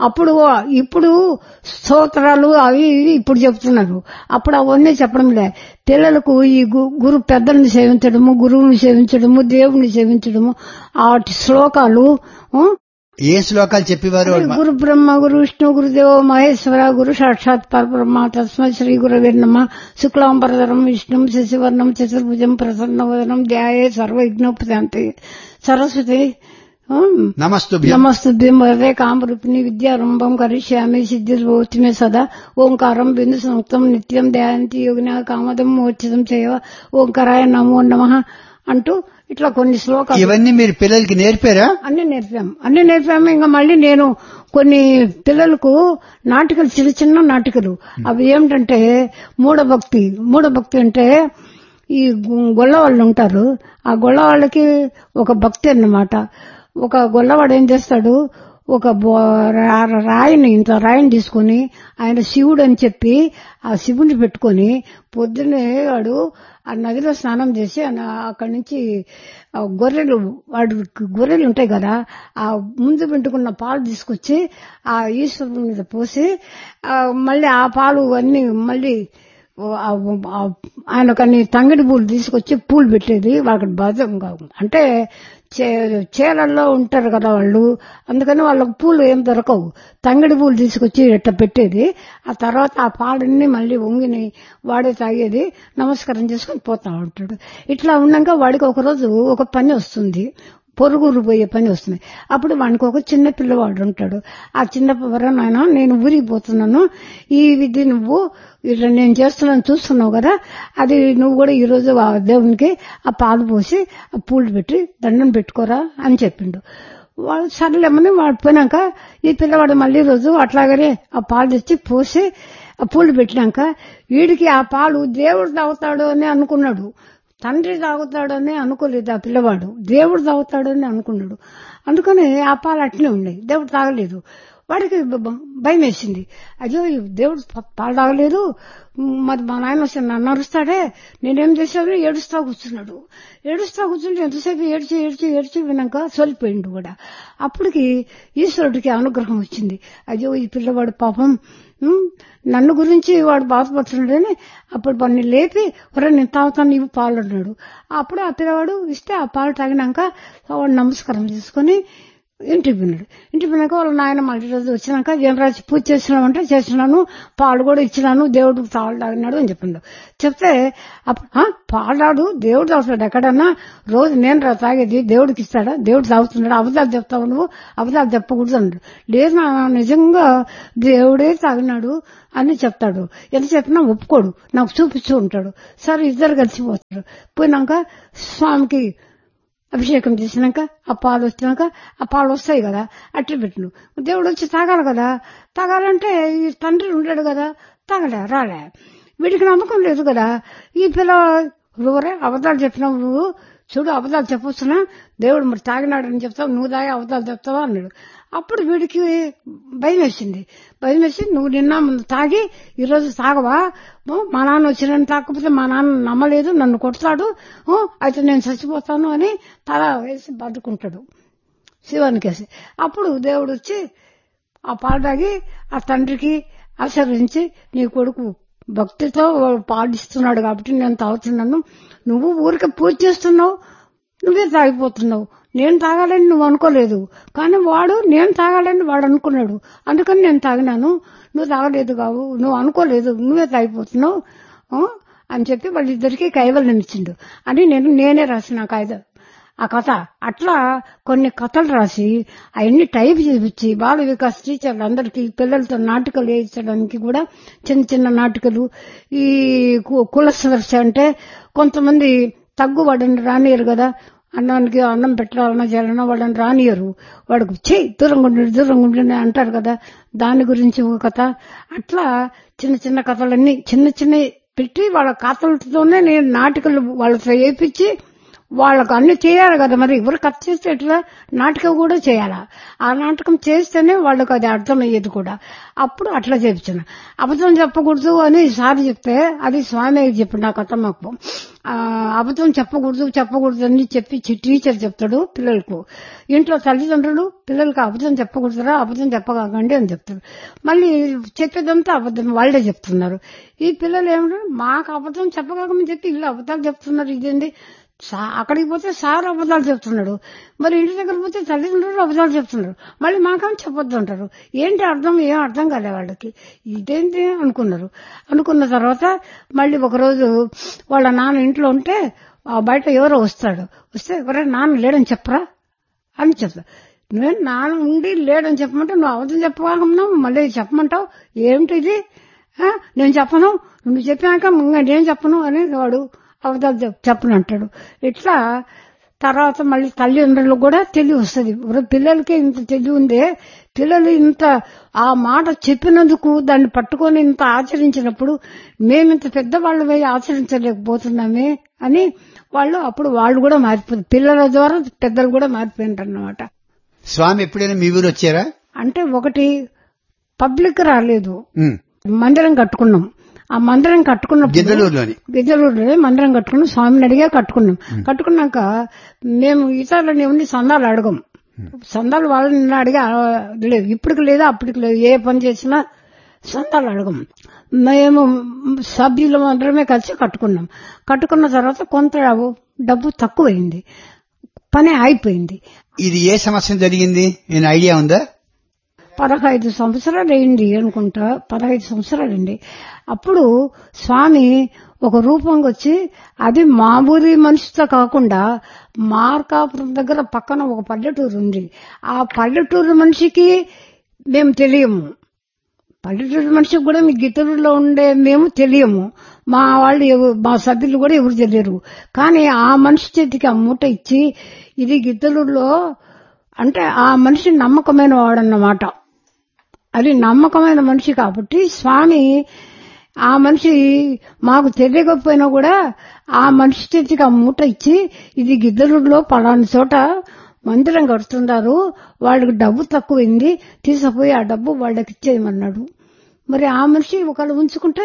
ఇప్పుడు స్తోత్రాలు అవి ఇప్పుడు చెప్తున్నారు, అప్పుడు అవన్నీ చెప్పడం లే. పిల్లలకు ఈ గురు పెద్దల్ని సేవించడము, గురువుని సేవించడము, దేవుణ్ణి సేవించడము, ఆ శ్లోకాలు. ఏ శ్లోకాలు చెప్పేవారు? గురు బ్రహ్మ గురు విష్ణు గురుదేవ మహేశ్వర గురు సాక్షాత్ పరబ్రహ్మ తస్మై శ్రీ గురవే నమః. శుక్లాంబరధరం విష్ణుం శశివర్ణం చతుర్భుజం ప్రసన్నవదనం ధ్యాయే సర్వవిఘ్నోపశాంతి. సరస్వతి నమస్తుభ్యం వరదే కామరూపిణి విద్యారంభం కరిష్యామి సిద్ధిర్భవతి మే సదా. ఓంకారం బిందు సంయుక్తం నిత్యం ధ్యాయంతి యోగిన కామదం మోక్షదం చేయవ. ఓంకారాయ నమో నమః అంటూ ఇట్లా కొన్ని శ్లోకాలు. ఇవన్నీ మీరు పిల్లలకి నేర్పారా? అన్ని నేర్పాము. ఇంకా మళ్ళీ నేను కొన్ని పిల్లలకు నాటికలు, చిన్న నాటికలు, అవి ఏమిటంటే మూఢభక్తి అంటే ఈ గొల్లవాళ్ళు ఉంటారు, ఆ గొల్లవాళ్ళకి ఒక భక్తి అన్నమాట. ఒక గొల్లవాడు ఏం చేస్తాడు, ఒక ఇంత రాయిని తీసుకుని ఆయన శివుడు అని చెప్పి ఆ శివుని పెట్టుకుని పొద్దున్నే వాడు ఆ నదిలో స్నానం చేసి అక్కడి నుంచి గొర్రెలు ఉంటాయి కదా, ఆ ముందు పెట్టుకున్న పాలు తీసుకొచ్చి ఆ ఈశ్వరుని మీద పోసి మళ్ళీ ఆ పాలు అన్ని మళ్ళీ ఆయన కొన్ని తంగిడి పూలు తీసుకొచ్చి పూలు పెట్టేది వాళ్ళకి బాధ్యంగా. అంటే చీరల్లో ఉంటారు కదా వాళ్ళు, అందుకని వాళ్ళకి పూలు ఏం దొరకవు. తంగిడి పూలు తీసుకొచ్చి ఇట్లా పెట్టేది. ఆ తర్వాత ఆ పాలన్నీ మళ్ళీ వంగిని వాడే తాగేది, నమస్కారం చేసుకుని పోతా ఉంటాడు. ఇట్లా ఉన్నాక వాడికి ఒకరోజు ఒక పని వస్తుంది, పొరుగురు పోయే పని వస్తుంది. అప్పుడు వానికి ఒక చిన్న పిల్లవాడు ఉంటాడు. ఆ చిన్న నాయన నేను ఊరికి పోతున్నాను, ఇది నువ్వు ఇట్లా నేను చేస్తున్నాను చూస్తున్నావు కదా, అది నువ్వు కూడా ఈరోజు ఆ దేవునికి ఆ పాలు పోసి ఆ పూలు పెట్టి దండం పెట్టుకోరా అని చెప్పిండు. వాడు సరేలేమని వాడు పోయినాక ఈ పిల్లవాడు మళ్ళీ రోజు అట్లాగనే ఆ పాలు తెచ్చి పోసి ఆ పూలు పెట్టినాక వీడికి ఆ పాలు దేవుడు తాగుతాడు అని అనుకున్నాడు, తండ్రి తాగుతాడని అనుకోలేదు. ఆ పిల్లవాడు దేవుడు తాగుతాడని అనుకున్నాడు. అందుకని ఆ పాలు అట్లనే ఉన్నాయి, దేవుడు తాగలేదు. వాడికి భయం వేసింది, అయ్యో దేవుడు పాలు తాగలేదు, మరి మా నాయన వస్తే నన్ను అరుస్తాడే, నేనేం చేశాను, ఏడుస్తా కూర్చున్నాడు. ఏడుస్తా కూర్చుంటే ఎంతసేపు ఏడ్చి ఏడ్చి ఏడ్చి వినాక సొలిపోయిండు కూడా. అప్పటికి ఈశ్వరుడికి అనుగ్రహం వచ్చింది, అయ్యో ఈ పిల్లవాడు పాపం నన్ను గురించి వాడు బాధపడుతున్నాడని అప్పుడు వాడిని లేపి నేను తాగుతాను ఇవి పాలు అన్నాడు. అప్పుడు ఆ పిల్లవాడు ఇస్తే ఆ పాలు తాగినాక వాడు నమస్కారం చేసుకుని ఇంటికి పోయినాడు. ఇంటికి పోయినాక వాళ్ళ నాయన మళ్ళీ రోజు వచ్చినాక జనరాజు పూజ చేసినామంటే చేసినాను, పాలు కూడా ఇచ్చినాను, దేవుడికి పాలు తాగినాడు అని చెప్పిండు. చెప్తే అప్పుడు పాలాడు దేవుడు తాగుతాడు ఎక్కడన్నా, రోజు నేను తాగేది దేవుడికి ఇస్తాడా, దేవుడు తాగుతున్నాడు, అబద్ధాలు చెప్తావు నువ్వు, అబద్ధాలు చెప్పకూడదు అన్నాడు. లేదు నా నిజంగా దేవుడే తాగినాడు అని చెప్తాడు, ఎంత చెప్పినా ఒప్పుకోడు, నాకు చూపిస్తూ ఉంటాడు. సరే ఇద్దరు కలిసిపోతారు. పోయినాక స్వామికి అభిషేకం చేసినాక ఆ పాలు వచ్చినాక ఆ పాలు వస్తాయి కదా అట్లా పెట్టిను. దేవుడు వచ్చి తాగాలి కదా, తాగాలంటే ఈ తండ్రి ఉండడు కదా, రాలే. వీడికి నమ్మకం లేదు కదా. ఈ పిల్ల ఊరే అబద్ధాలు చెప్పినావు నువ్వు, చూడు అబద్ధాలు చెప్పొచ్చునా, దేవుడు మరి తాగినాడని చెప్తావు, నువ్వు తాగి అబద్ధాలు చెప్తావా అన్నాడు. అప్పుడు వీడికి భయం వేసింది. భయం వేసి నువ్వు నిన్న తాగి ఈరోజు తాగవా, మా నాన్న వచ్చి నన్ను తాకపోతే మా నాన్న నమ్మలేదు, నన్ను కొడతాడు, అయితే నేను చచ్చిపోతాను అని తల వేసి బతుకుంటాడు శివానికి వేసి. అప్పుడు దేవుడు వచ్చి ఆ పాలు తాగి ఆ తండ్రికి ఆశీర్వదించి, నీ కొడుకు భక్తితో పాటిస్తున్నాడు కాబట్టి నేను తాగుతున్నాను, నువ్వు ఊరికే పూజ చేస్తున్నావు, నువ్వే తాగిపోతున్నావు, నేను తాగాలని నువ్వు అనుకోలేదు, కానీ వాడు నేను తాగాలని వాడు అనుకున్నాడు, అందుకని నేను తాగినాను, నువ్వు తాగలేదు కావు, నువ్వు అనుకోలేదు, నువ్వే తాగిపోతున్నావు అని చెప్పి వాళ్ళిద్దరికీ కైవల్యం ఇచ్చిండు అని నేనే రాసిన ఆ కథ. అట్లా కొన్ని కథలు రాసి అవన్నీ టైప్ చేపించి బాల వికాస్ టీచర్లు అందరికీ పిల్లలతో నాటికలు వేయించడానికి కూడా చిన్న చిన్న నాటికలు. ఈ కులసదర్శ అంటే కొంతమంది తగ్గువాడని రానియరు కదా, అన్నానికి అన్నం పెట్టాలన్నా చేయాలన్నా వాళ్ళని రానియరు, వాడికి దూరంగా ఉండి అంటారు కదా, దాని గురించి ఒక కథ. అట్లా చిన్న చిన్న కథలన్నీ చిన్న చిన్న పెట్టి వాళ్ళ కథలతోనే నేను నాటికలు వాళ్ళతో వేయించి వాళ్ళకు అన్ని చేయాలి కదా. మరి ఎవరు కథ చేస్తే ఎట్లా, నాటకం కూడా చేయాలా, ఆ నాటకం చేస్తేనే వాళ్ళకు అది అర్థమయ్యేది కూడా. అప్పుడు అట్లా చేపించిన. అబద్ధం చెప్పకూడదు అని సార్ చెప్తే అది స్వామి చెప్పిండు ఆ కథ మాకు. అబద్ధం చెప్పకూడదు అని చెప్పి టీచర్ చెప్తాడు పిల్లలకు. ఇంట్లో తల్లిదండ్రులు పిల్లలకి అబద్ధం చెప్పకూడదురా, అబద్ధం చెప్పకండి అని చెప్తారు. మళ్ళీ చెప్పేదంతా అబద్ధం వాళ్ళే చెప్తున్నారు. ఈ పిల్లలు ఏమంటారు, మాకు అబద్ధం చెప్పకమని చెప్పి ఇల్లు అబద్ధాలు చెప్తున్నారు, ఇదేంటి, అక్కడికి పోతే సార్ అబద్ధాలు చెప్తున్నాడు, మరి ఇంటి దగ్గర పోతే తల్లిదండ్రులు అబద్ధాలు చెప్తున్నారు, మళ్ళీ మాకేం చెప్పొద్దు అంటారు. ఏంటి ఏం అర్థం కాలే వాళ్ళకి, ఇదేంటి అనుకున్నారు. అనుకున్న తర్వాత మళ్ళీ ఒకరోజు వాళ్ళ నాన్న ఇంట్లో ఉంటే బయట ఎవరో వస్తాడు, వస్తే ఎవరైనా నాన్న లేడని చెప్పరా అని చెప్తా. నేను నాన్న ఉండి లేడని చెప్పమంటే నువ్వు అబద్ధం చెప్పగలన్నావు, మళ్ళీ చెప్పమంటావు, ఏమిటిది, నేను చెప్పను, నువ్వు చెప్పాక నేను చెప్పను అని వాడు అబద్ధాలు చెప్పను అంటాడు. ఇట్లా తర్వాత మళ్ళీ తల్లిదండ్రులు కూడా తెలివి వస్తుంది. పిల్లలకి ఇంత తెలివి ఉందే, పిల్లలు ఇంత ఆ మాట చెప్పినందుకు దాన్ని పట్టుకొని ఇంత ఆచరించినప్పుడు మేమింత పెద్దవాళ్ళమై ఆచరించలేకపోతున్నామే అని అప్పుడు వాళ్ళు కూడా మారిపోయింది. పిల్లల ద్వారా పెద్దలు కూడా మారిపోయినారు అన్నమాట. స్వామి ఎప్పుడైనా మీ ఊరు వచ్చారా? అంటే ఒకటి పబ్లిక్ రాలేదు, మందిరం కట్టుకున్నాం. ఆ మందిరం కట్టుకున్నప్పుడు గిద్దలూరులోనే మందిరం కట్టుకున్నాం, స్వామిని అడిగా కట్టుకున్నాం. కట్టుకున్నాక మేము ఇతరులని ఉండి సందాలు అడగం, సందాలు వాళ్ళని అడిగా లేదు, ఇప్పటికి లేదు అప్పటికి లేదు, ఏ పని చేసినా సంతాలు అడగం. మేము సభ్యులు అందరమే కలిసి కట్టుకున్నాం. కట్టుకున్న తర్వాత కొంత డబ్బు తక్కువైంది, పని అయిపోయింది. ఇది ఏ సంవత్సరం జరిగింది, నేను ఐడియా ఉందా? 15 సంవత్సరాలు అయింది అనుకుంటా, 15 సంవత్సరాలండి. అప్పుడు స్వామి ఒక రూపంగా వచ్చి, అది మామూలు మనిషితో కాకుండా మార్కాపురం దగ్గర పక్కన ఒక పల్లెటూరు ఉంది. ఆ పల్లెటూరు మనిషికి మేము తెలియము, పల్లెటూరు మనిషికి కూడా మీ గిత్తలూరులో ఉండే మేము తెలియము, మా వాళ్ళు మా సభ్యులు కూడా ఎవరు తెలియరు. కానీ ఆ మనిషి చేతికి ఆ మూట ఇచ్చి, ఇది గిత్తలూరులో అంటే ఆ మనిషి నమ్మకమైన వాడన్నమాట. అది నమ్మకమైన మనిషి కాబట్టి స్వామి ఆ మనిషి మాకు తెలియకపోయినా కూడా ఆ మనిషి చేతికి ఆ మూట ఇచ్చి, ఇది గిద్దలూరులో పలానా చోట మందిరం కడుతున్నారు, వాళ్ళకి డబ్బు తక్కువైంది, తీసుకుపోయి ఆ డబ్బు వాళ్ళకి ఇచ్చేయమన్నాడు. మరి ఆ మనిషి ఒకళ్ళు ఉంచుకుంటే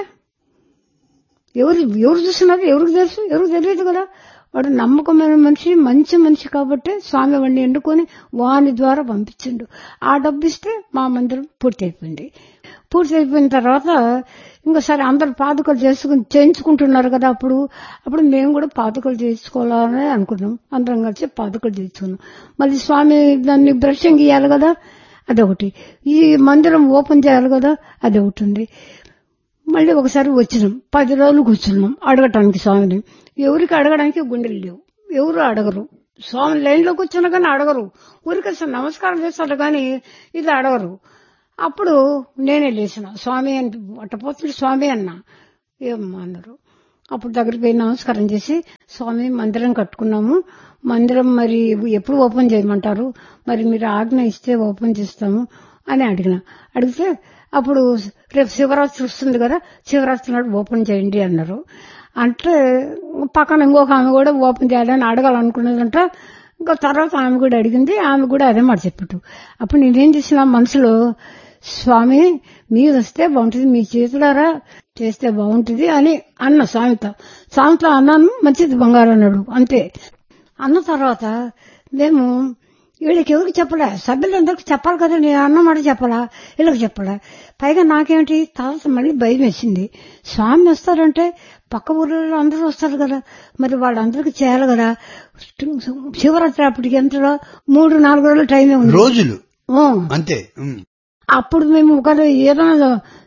ఎవరు చూస్తున్నారు, ఎవరికి తెలుసు, ఎవరికి తెలియదు కదా. వాడు నమ్మకమైన మనిషి, మంచి మనిషి కాబట్టి స్వామి వాడిని ఎన్నుకొని వాని ద్వారా పంపించిండు. ఆ డబ్బు ఇస్తే మా మందిరం పూర్తి అయిపోయింది. పూర్తి అయిపోయిన తర్వాత ఇంకా సరే అందరు పాదుకలు చేయించుకుంటున్నారు కదా. అప్పుడు మేము కూడా పాదుకలు చేయించుకోవాలని అనుకున్నాం. అందరం కలిసి పాదుకలు చేయించుకున్నాం. మళ్ళీ స్వామి దాన్ని బ్రషింగ్ ఇయ్యాలి కదా, అదొకటి. ఈ మందిరం ఓపెన్ చేయాలి కదా, అదొకటి ఉంది. మళ్ళీ ఒకసారి వచ్చినాం, 10 రోజులు కూర్చున్నాం అడగటానికి స్వామిని. ఎవరికి అడగడానికి గుండెలు లేవు, ఎవరు అడగరు. స్వామి లైన్లో కూర్చున్నా కానీ అడగరు, ఊరికి నమస్కారం చేస్తారు కానీ ఇది అడగరు. అప్పుడు నేనే లేచిన, స్వామి అని అట్టపోతుంది స్వామి అన్నా. ఏమన్నా అన్నారు. అప్పుడు దగ్గరికి పోయి నమస్కారం చేసి, స్వామి మందిరం కట్టుకున్నాము, మందిరం మరి ఎప్పుడు ఓపెన్ చేయమంటారు, మరి మీరు ఆజ్ఞ ఇస్తే ఓపెన్ చేస్తాము అని అడిగితే అప్పుడు రేపు శివరాత్రి వస్తుంది కదా, శివరాత్రి నాడు ఓపెన్ చేయండి అన్నారు. అంటే పక్కన ఇంకొక ఆమె కూడా ఓపెన్ చేయాలని అడగాలనుకున్నదంట. ఇంకా తర్వాత ఆమె కూడా అడిగింది, ఆమె కూడా అదే మాట చెప్పట్టు. అప్పుడు నేనేం చేసిన మనసులో, స్వామి మీరు వస్తే బాగుంటుంది, మీ చేతులారా చేస్తే బాగుంటుంది అని అన్న స్వామితో అన్నాను. మంచిది బంగారు అన్నాడు. అంతే. అన్న తర్వాత మేము వీళ్ళకి ఎవరికి చెప్పలే, సభ్యులందరికీ చెప్పాలి కదా, నేను అన్నమాట చెప్పాలా, వీళ్ళకి చెప్పలే. పైగా నాకేమిటి తర్వాత మళ్ళీ భయం వేసింది. స్వామి వస్తారంటే పక్క ఊళ్ళో అందరూ వస్తారు కదా, మరి వాళ్ళందరికీ చేయాలి కదా. శివరాత్రి అప్పటికి ఎంతలో 3-4 రోజులు టైమే ఉంది, రోజులు అంతే. అప్పుడు మేము ఒక ఏదైనా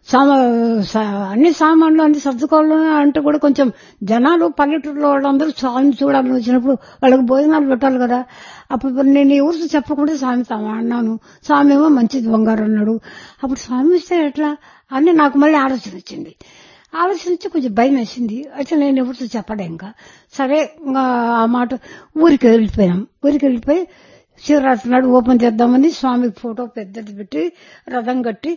అన్ని సామాన్లు అన్ని సర్దుకోవాలని అంటే కూడా కొంచెం జనాలు పల్లెటూరులో వాళ్ళందరూ స్వామిని చూడాలని వచ్చినప్పుడు వాళ్ళకి భోజనాలు పెట్టాలి కదా. అప్పుడు నేను ఎవరితో చెప్పకుండా స్వామితో అన్నాను. స్వామి ఏమో మంచిది బంగారు అన్నాడు. అప్పుడు స్వామి వస్తే ఎట్లా అని నాకు మళ్ళీ ఆలోచన వచ్చింది. ఆలోచించి కొంచెం భయం వేసింది. అయితే నేను ఎవరితో చెప్పలే. ఇంకా సరే ఆ మాట ఊరికి వెళ్ళిపోయి శివరాత్రి నాడు ఓపెన్ చేద్దామని స్వామి ఫోటో పెద్దది పెట్టి రథం కట్టి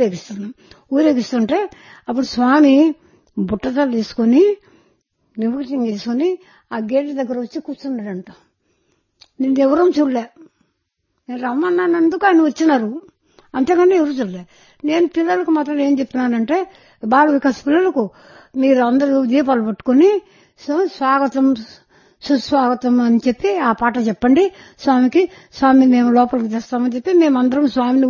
ఊరేగిస్తుంటే అప్పుడు స్వామి బుట్టతలు తీసుకుని నిమజ్జనం చేసుకుని ఆ గేట్ దగ్గర వచ్చి కూర్చున్నాడంట. నేను ఎవరూ చూడలే, నేను రమ్మన్నానందుకు ఆయన వచ్చినారు, అంతేగాని ఎవరు చూడలే. నేను పిల్లలకు మాత్రం ఏం చెప్తున్నానంటే, బాల వికాస్ పిల్లలకు మీరు అందరూ దీపాలు పట్టుకుని స్వాగతం సుస్వాగతం అని చెప్పి ఆ పాట చెప్పండి స్వామికి, స్వామి మేము లోపలికి తెస్తామని చెప్పి మేమందరం స్వామిని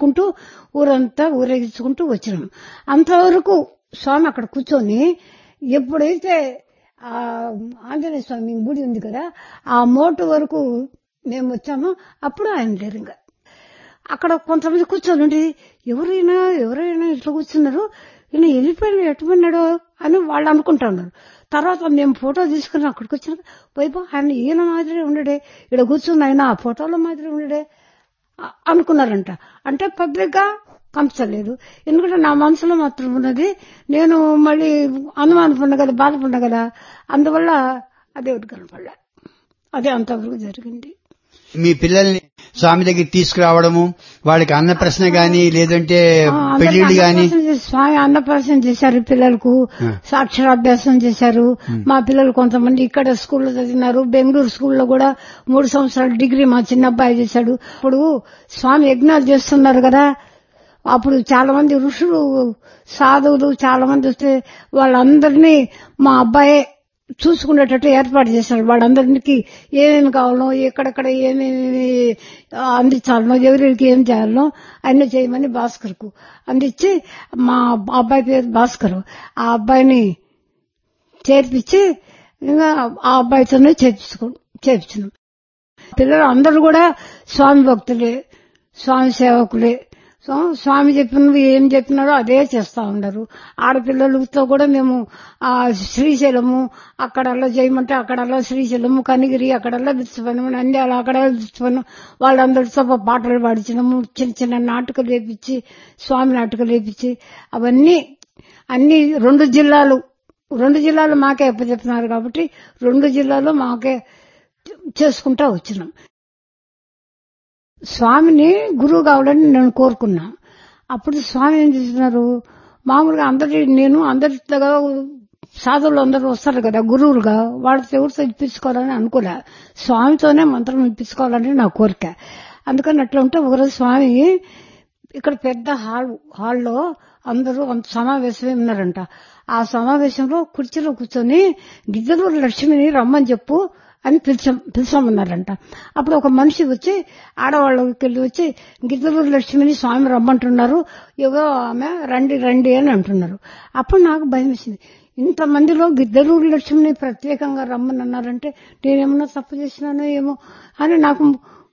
ఊరంతా ఊరేగించుకుంటూ వచ్చినాం. అంతవరకు స్వామి అక్కడ కూర్చొని ఎప్పుడైతే ఆ ఆంజనేయ స్వామి గుడి ఉంది కదా, ఆ మోటు వరకు మేము వచ్చామో అప్పుడు ఆయన లేరు. ఇంకా అక్కడ కొంతమంది కూర్చొని ఉండి ఎవరైనా ఇట్లా కూర్చున్నారు, ఈయన వెళ్ళిపోయినా ఎట్టుకున్నాడో అని వాళ్ళు అనుకుంటున్నారు. తర్వాత మేము ఫోటో తీసుకుని అక్కడికి వచ్చిన వైపు ఆయన ఈయన మాదిరి ఉండడే, ఇక్కడ కూర్చుని ఆయన ఆ ఫోటోలో మాదిరి ఉండడే అనుకున్నారంట. అంటే పబ్లిక్ గా కంపలేదు, ఎందుకంటే నా మనసులో మాత్రం ఉన్నది. నేను మళ్ళీ అనుమానపడిన కదా, బాధపడిన కదా, అందువల్ల అదే కనపడలే. అదే అంతవరకు జరిగింది. మీ పిల్లల్ని స్వామి దగ్గర తీసుకురావడము, వాళ్ళకి అన్నప్రశ్న గాని లేదంటే పెళ్లిళ్ళు గాని? స్వామి అన్నప్రశ్న చేశారు, పిల్లలకు అక్షరాభ్యాసం చేశారు. మా పిల్లలు కొంతమంది ఇక్కడ స్కూల్లో చదివినారు, బెంగళూరు స్కూల్లో కూడా 3 సంవత్సరాలు డిగ్రీ మా చిన్న అబ్బాయి చేశాడు. ఇప్పుడు స్వామి యజ్ఞాలు చేస్తున్నారు కదా, అప్పుడు చాలా మంది ఋషులు సాధువులు చాలా మంది వస్తే వాళ్ళందరినీ మా అబ్బాయే చూసుకునేటట్టు ఏర్పాటు చేశారు. వాళ్ళందరికీ ఏమేమి కావాలనో, ఎక్కడెక్కడ ఏమేమి అందించాలనో, ఎవరికి ఏం చేయాలనో అన్ని చేయమని భాస్కర్కు అందించి, మా అబ్బాయి పేరు భాస్కర్, ఆ అబ్బాయిని చేర్పించి ఇంకా ఆ అబ్బాయితోనే చేర్పించినాం. పిల్లలు అందరూ కూడా స్వామి భక్తులే, స్వామి సేవకులే. స్వామి చెప్పినవి ఏం చెప్పినారో అదే చేస్తా ఉన్నారు. ఆడపిల్లలతో కూడా మేము శ్రీశైలము అక్కడల్లా చేయమంటే అక్కడల్లా శ్రీశైలము, కనిగిరి అక్కడల్లా పిలుచుకున్నాము, నంద్యాల అక్కడ పిలుచుకున్నాం. వాళ్ళందరితో పాటలు పాడించినాము, చిన్న చిన్న నాటకాలు వేపించి, స్వామి నాటకాలు వేపించి, అవన్నీ అన్ని రెండు జిల్లాలు మాకే అప్పచెప్పినారు కాబట్టి 2 జిల్లాలు మాకే చేసుకుంటా వచ్చినాం. స్వామిని గురువు కావాలని నేను కోరుకున్నా. అప్పుడు స్వామి ఏం చేస్తున్నారు, మామూలుగా అందరిగా సాధువులు అందరూ వస్తారు కదా గురువులుగా, వాళ్ళతో ఎవరితో ఇప్పించుకోవాలని అనుకోలే. స్వామితోనే మంత్రం ఇప్పించుకోవాలని నా కోరిక. అందుకని అట్లా ఉంటే ఒకరోజు స్వామి ఇక్కడ పెద్ద హాల్లో అందరూ సమావేశమే ఉన్నారంట. ఆ సమావేశంలో కుర్చీలో కూర్చొని గిద్దలూరు లక్ష్మిని రమ్మని చెప్పు అని పిలిచామన్నారంట. అప్పుడు ఒక మనిషి వచ్చి ఆడవాళ్ళకి వెళ్ళి వచ్చి, గిద్దలూరు లక్ష్మిని స్వామి రమ్మంటున్నారు, ఏదో ఆమె రండి అని అంటున్నారు. అప్పుడు నాకు భయం వేసింది, ఇంతమందిలో గిద్దలూరు లక్ష్మిని ప్రత్యేకంగా రమ్మని అన్నారంటే నేనేమన్నా తప్పు చేసినానో ఏమో అని నాకు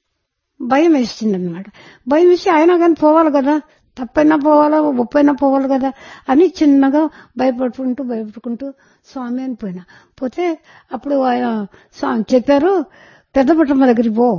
భయం వేసింది అనమాట. భయం వేసి అయినా కానీ పోవాలి కదా, తప్పైనా పోవాలా ఒప్పైనా పోవాలి కదా అని చిన్నగా భయపడుకుంటూ స్వామి అని పోతే అప్పుడు ఆయన స్వామి చెప్పారు, పెద్దపట్టమ్మ దగ్గరికి పో,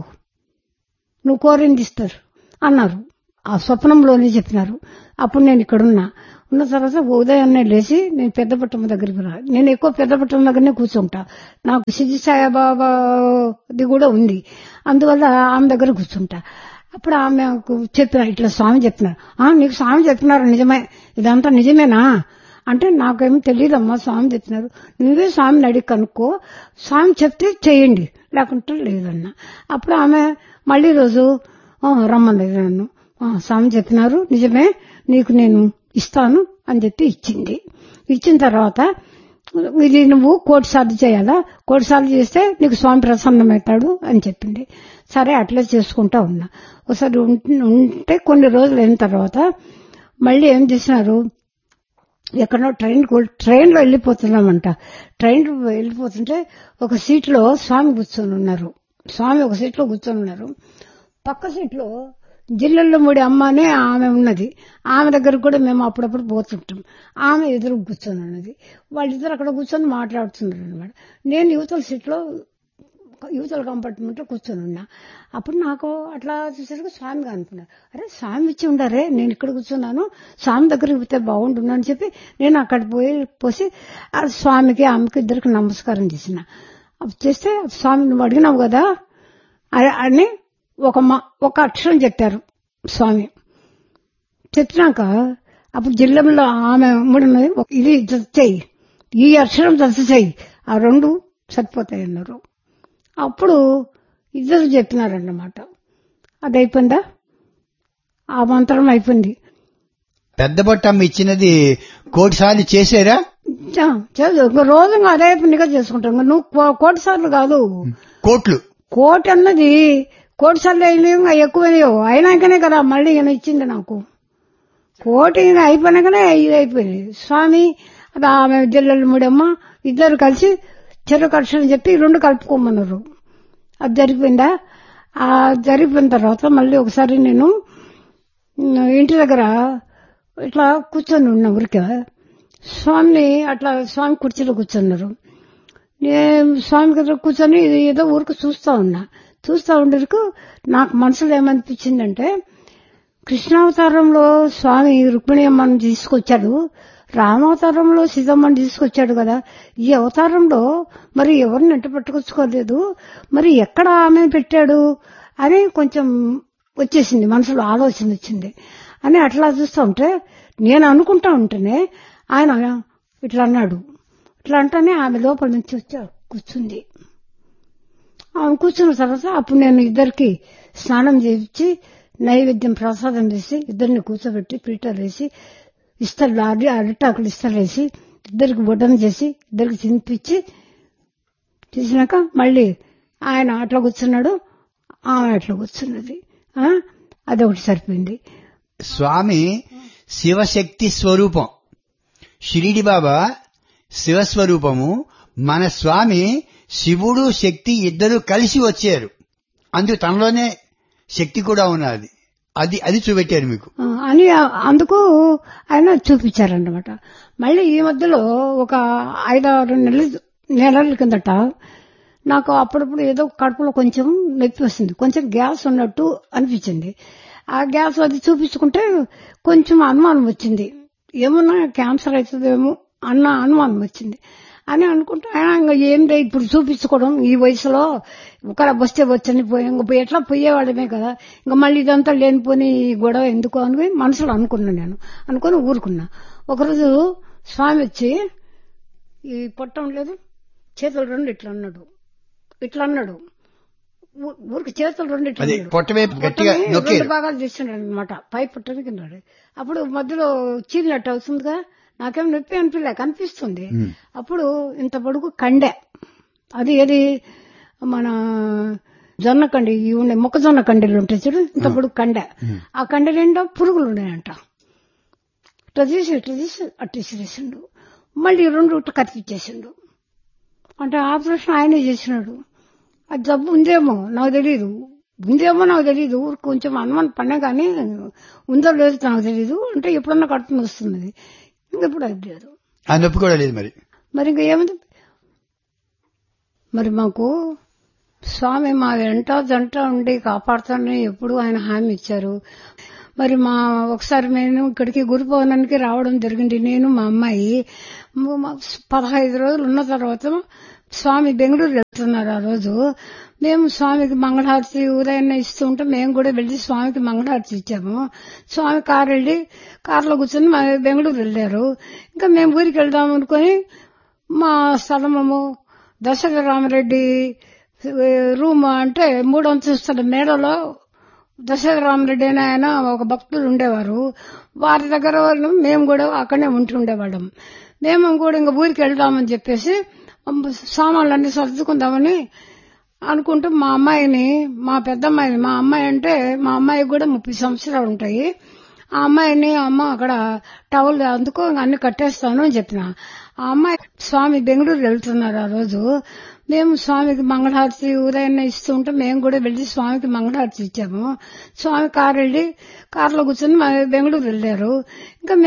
నువ్వు కోరింది ఇస్తారు అన్నారు. ఆ స్వప్నంలోనే చెప్పినారు. అప్పుడు నేను ఇక్కడ ఉన్న తర్వాత ఉదయాన్నే లేచి నేను పెద్దపట్టమ్మ దగ్గరికి నేను ఎక్కువ పెద్దపట్టమ్మ దగ్గరనే కూర్చుంటా. నాకు సిద్ధి సాయిబాబాది కూడా ఉంది, అందువల్ల ఆమె దగ్గర కూర్చుంటా. అప్పుడు ఆమెకు చెప్పిన, ఇట్లా స్వామి చెప్పినారు. నీకు స్వామి చెప్పినారు నిజమే, ఇదంతా నిజమేనా అంటే నాకేమో తెలియదమ్మా, స్వామి చెప్పినారు, నువ్వే స్వామిని అడిగి కనుక్కో, స్వామి చెప్తే చెయ్యండి లేకుంటే లేదన్నా. అప్పుడు ఆమె మళ్లీ రోజు రమ్మన్నది నన్ను. స్వామి చెప్పినారు నిజమే, నీకు నేను ఇస్తాను అని చెప్పి ఇచ్చింది. ఇచ్చిన తర్వాత ఇది నువ్వు 1 కోటి సార్లు చేయాలా, 1 కోటి సార్లు చేస్తే నీకు స్వామి ప్రసన్నమవుతాడు అని చెప్పింది. సరే అట్లా చేసుకుంటా ఉన్నా. ఒకసారి ఉంటే కొన్ని రోజులు అయిన తర్వాత మళ్ళీ ఏం చేసినారు, ఎక్కడో ట్రైన్లో వెళ్ళిపోతున్నామంట. ట్రైన్లో వెళ్ళిపోతుంటే ఒక సీట్లో స్వామి కూర్చొని ఉన్నారు. స్వామి ఒక సీట్లో కూర్చొని ఉన్నారు. పక్క సీట్లో జిల్లల్లో ముడి అమ్మ అనే ఆమె ఉన్నది. ఆమె దగ్గర కూడా మేము అప్పుడప్పుడు పోతుంటాం. ఆమె ఎదురు కూర్చొని ఉన్నది. వాళ్ళిద్దరు అక్కడ కూర్చొని మాట్లాడుతున్నారు అనమాట. నేను యువతల కంపార్ట్మెంట్ లో కూర్చొని ఉన్నా. అప్పుడు నాకు అట్లా చూసేసరికి స్వామిగా అనుకున్నా, అరే స్వామి ఇచ్చి ఉండారే, నేను ఇక్కడ కూర్చున్నాను, స్వామి దగ్గరికి పోతే బాగుంటున్నా అని చెప్పి నేను అక్కడ పోసి ఆ స్వామికి ఆమెకి ఇద్దరికి నమస్కారం చేసిన. చేస్తే స్వామి నువ్వు అడిగినావు కదా అని ఒక అక్షరం చెప్పారు స్వామి. చెప్పినాక అప్పుడు జిల్లాలో ఆమె ముడినది, ఇది చెయ్యి, ఈ అక్షరం చెయ్యి, ఆ 2 సరిపోతాయి అన్నారు. అప్పుడు ఇద్దరు చెప్పినారన్నమాట. అది అయిపోయిందా, ఆ మంత్రం అయిపోయింది. పెద్ద బొట్టమ్మ ఇచ్చినది 1 కోటి సార్లు చేసారా? రోజు అదే పనిగా చేసుకుంటాం. నువ్వు 1 కోటి సార్లు కాదు, కోటి అన్నది 1 కోటి సార్లు అయినా ఎక్కువైనాయో అయినాకనే కదా మళ్ళీ ఈయన ఇచ్చింది నాకు. 1 కోటి అయిపోయినాకనే ఇది అయిపోయింది. స్వామి అది ఆమె జిల్లల ముడమ్మ ఇద్దరు కలిసి చెరుకు అక్షరం చెప్పి 2 కలుపుకోమన్నారు. అది జరిగిపోయిందా? ఆ జరిగిపోయిన తర్వాత మళ్ళీ ఒకసారి నేను ఇంటి దగ్గర ఇట్లా కూర్చొని ఉన్నా ఊరికే. స్వామిని అట్లా స్వామి కుర్చీలో కూర్చున్నారు. నేను స్వామి దగ్గర కూర్చొని ఏదో ఊరికి చూస్తా ఉండేందుకు నాకు మనసులో ఏమనిపించిందంటే, కృష్ణావతారంలో స్వామి రుక్మిణి అమ్మని తీసుకొచ్చాడు, రామావతారంలో సీతమ్మని తీసుకొచ్చాడు కదా, ఈ అవతారంలో మరి ఎవరిని ఎంట పట్టుకొచ్చుకోలేదు, మరి ఎక్కడ ఆమె పెట్టాడు అని కొంచెం వచ్చేసింది, మనసులో ఆలోచన వచ్చింది అని అట్లా చూస్తూ ఉంటే నేను అనుకుంటా ఉంటేనే ఆయన ఇట్లా అన్నాడు. ఇట్లా అంటేనే ఆమె లోపల నుంచి వచ్చి కూర్చుంది. ఆమె కూర్చున్న తర్వాత అప్పుడు నేను ఇద్దరికి స్నానం చేయించి నైవేద్యం ప్రసాదం చేసి ఇద్దరిని కూర్చోబెట్టి పీటలు వేసి ఇస్తలు అరిటాకులు ఇస్తలు వేసి ఇద్దరికి బొడ్డన చేసి ఇద్దరికి తినిపించి చూసినాక మళ్ళీ ఆయన అట్లా కూర్చున్నాడు, ఆమె అట్లా కూర్చున్నది. అదొకటి సరిపోయింది. స్వామి శివశక్తి స్వరూపం, షిరిడి బాబా శివస్వరూపము. మన స్వామి శివుడు శక్తి ఇద్దరు కలిసి వచ్చారు, అందుకు తనలోనే శక్తి కూడా ఉన్నది. అది చూపెట్టారు మీకు అని అందుకు ఆయన చూపించారన్నమాట. మళ్ళీ ఈ మధ్యలో ఒక 5-6 నెలల కిందట నాకు అప్పుడప్పుడు ఏదో కడుపులో కొంచెం నొప్పి వస్తుంది, కొంచెం గ్యాస్ ఉన్నట్టు అనిపించింది. ఆ గ్యాస్ అది చూపించుకుంటే కొంచెం అనుమానం వచ్చింది, ఏమన్నా క్యాన్సర్ అవుతుందేమో అన్న అనుమానం వచ్చింది అని అనుకుంటే ఆయన ఇంకా ఏంటో ఇప్పుడు చూపించుకోవడం ఈ వయసులో ఒకరా వస్తే వచ్చని పోయి ఎట్లా పోయేవాడమే కదా, ఇంకా మళ్ళీ ఇదంతా లేనిపోని గొడవ ఎందుకు అని మనసులో అనుకున్నా. నేను అనుకుని ఊరుకున్నా. ఒకరోజు స్వామి వచ్చి ఈ పొట్టం లేదు చేతులు 2 ఇట్లా అన్నాడు, ఊరికి చేతులు 2 ఇట్లా 2 భాగాలు చేస్తున్నాడు అనమాట. పై పుట్టని కింద అప్పుడు మధ్యలో చీలినట్టు అవుతుందిగా, నాకేం నొప్పి కనిపిస్తుంది. అప్పుడు ఇంత పొడుగు కండె, అది ఏది మన జొన్న కండి ఉండే మొక్కజొన్న కండెలు ఉంటాయి చూడు, ఇంత పొడుగు కండె. ఆ కండె నిండా పురుగులు ఉన్నాయంట. ఇట్లా తీసి అట్టేసిరేసిండు. మళ్ళీ 2 కత్తిచ్చేసిండు. అంటే ఆపరేషన్ ఆయనే చేసినాడు. అది జబ్బు ఉందేమో నాకు తెలియదు, ఊరికి కొంచెం అనుమానం పడినా కానీ ఉందో లేదో నాకు తెలియదు. అంటే ఎప్పుడన్నా కడుపుని వస్తున్నది, ఇంకెప్పుడు అది లేదు, ఆ నొప్పి కూడా లేదు. మరి ఇంకా ఏముంది. మరి మాకు స్వామి మా వెంట జంట ఉండి కాపాడుతానని ఎప్పుడు ఆయన హామీ ఇచ్చారు. మరి ఒకసారి నేను ఇక్కడికి గురుభవనానికి రావడం జరిగింది, నేను మా అమ్మాయి. 15 రోజులు ఉన్న తర్వాత స్వామి బెంగళూరు వెళ్తున్నారు. ఆ రోజు మేము స్వామికి మంగళహారతి ఉదయాన్నే ఇస్తూ ఉంటే మేము కూడా వెళ్లి స్వామికి మంగళహారతి ఇచ్చాము. స్వామి కారులో కూర్చొని బెంగళూరు వెళ్లారు. ఇంకా మేము ఊరికి వెళ్దాం అనుకుని మా స్థలము దశరథ రామరెడ్డి రూమ్ అంటే 3 అంతస్తుల మేడలో దశరథ రామరెడ్డి అని ఆయన ఒక భక్తులు ఉండేవారు. వారి దగ్గర మేము కూడా అక్కడనే ఉంటుండేవాళ్ళం. మేము కూడా ఇంకా ఊరికి వెళ్దామని చెప్పేసి సామాన్లన్నీ సర్దుకుందామని అనుకుంటూ మా అమ్మాయిని, మా పెద్దమ్మాయిని, మా అమ్మాయి అంటే మా అమ్మాయికి కూడా 30 సంవత్సరాలు ఉంటాయి, ఆ అమ్మాయిని అమ్మ అక్కడ టవల్ అందుకో అన్ని కట్టేస్తాను అని చెప్పిన. ఆ అమ్మాయి స్వామి బెంగళూరు వెళ్తున్నారు. ఆ రోజు మేము స్వామికి మంగళహారతి ఉదయాన్నే ఇస్తూ ఉంటే మేము కూడా వెళ్లి స్వామికి మంగళహారతి ఇచ్చాము. స్వామి కారులో కూర్చొని బెంగళూరు వెళ్లారు. ఇంకా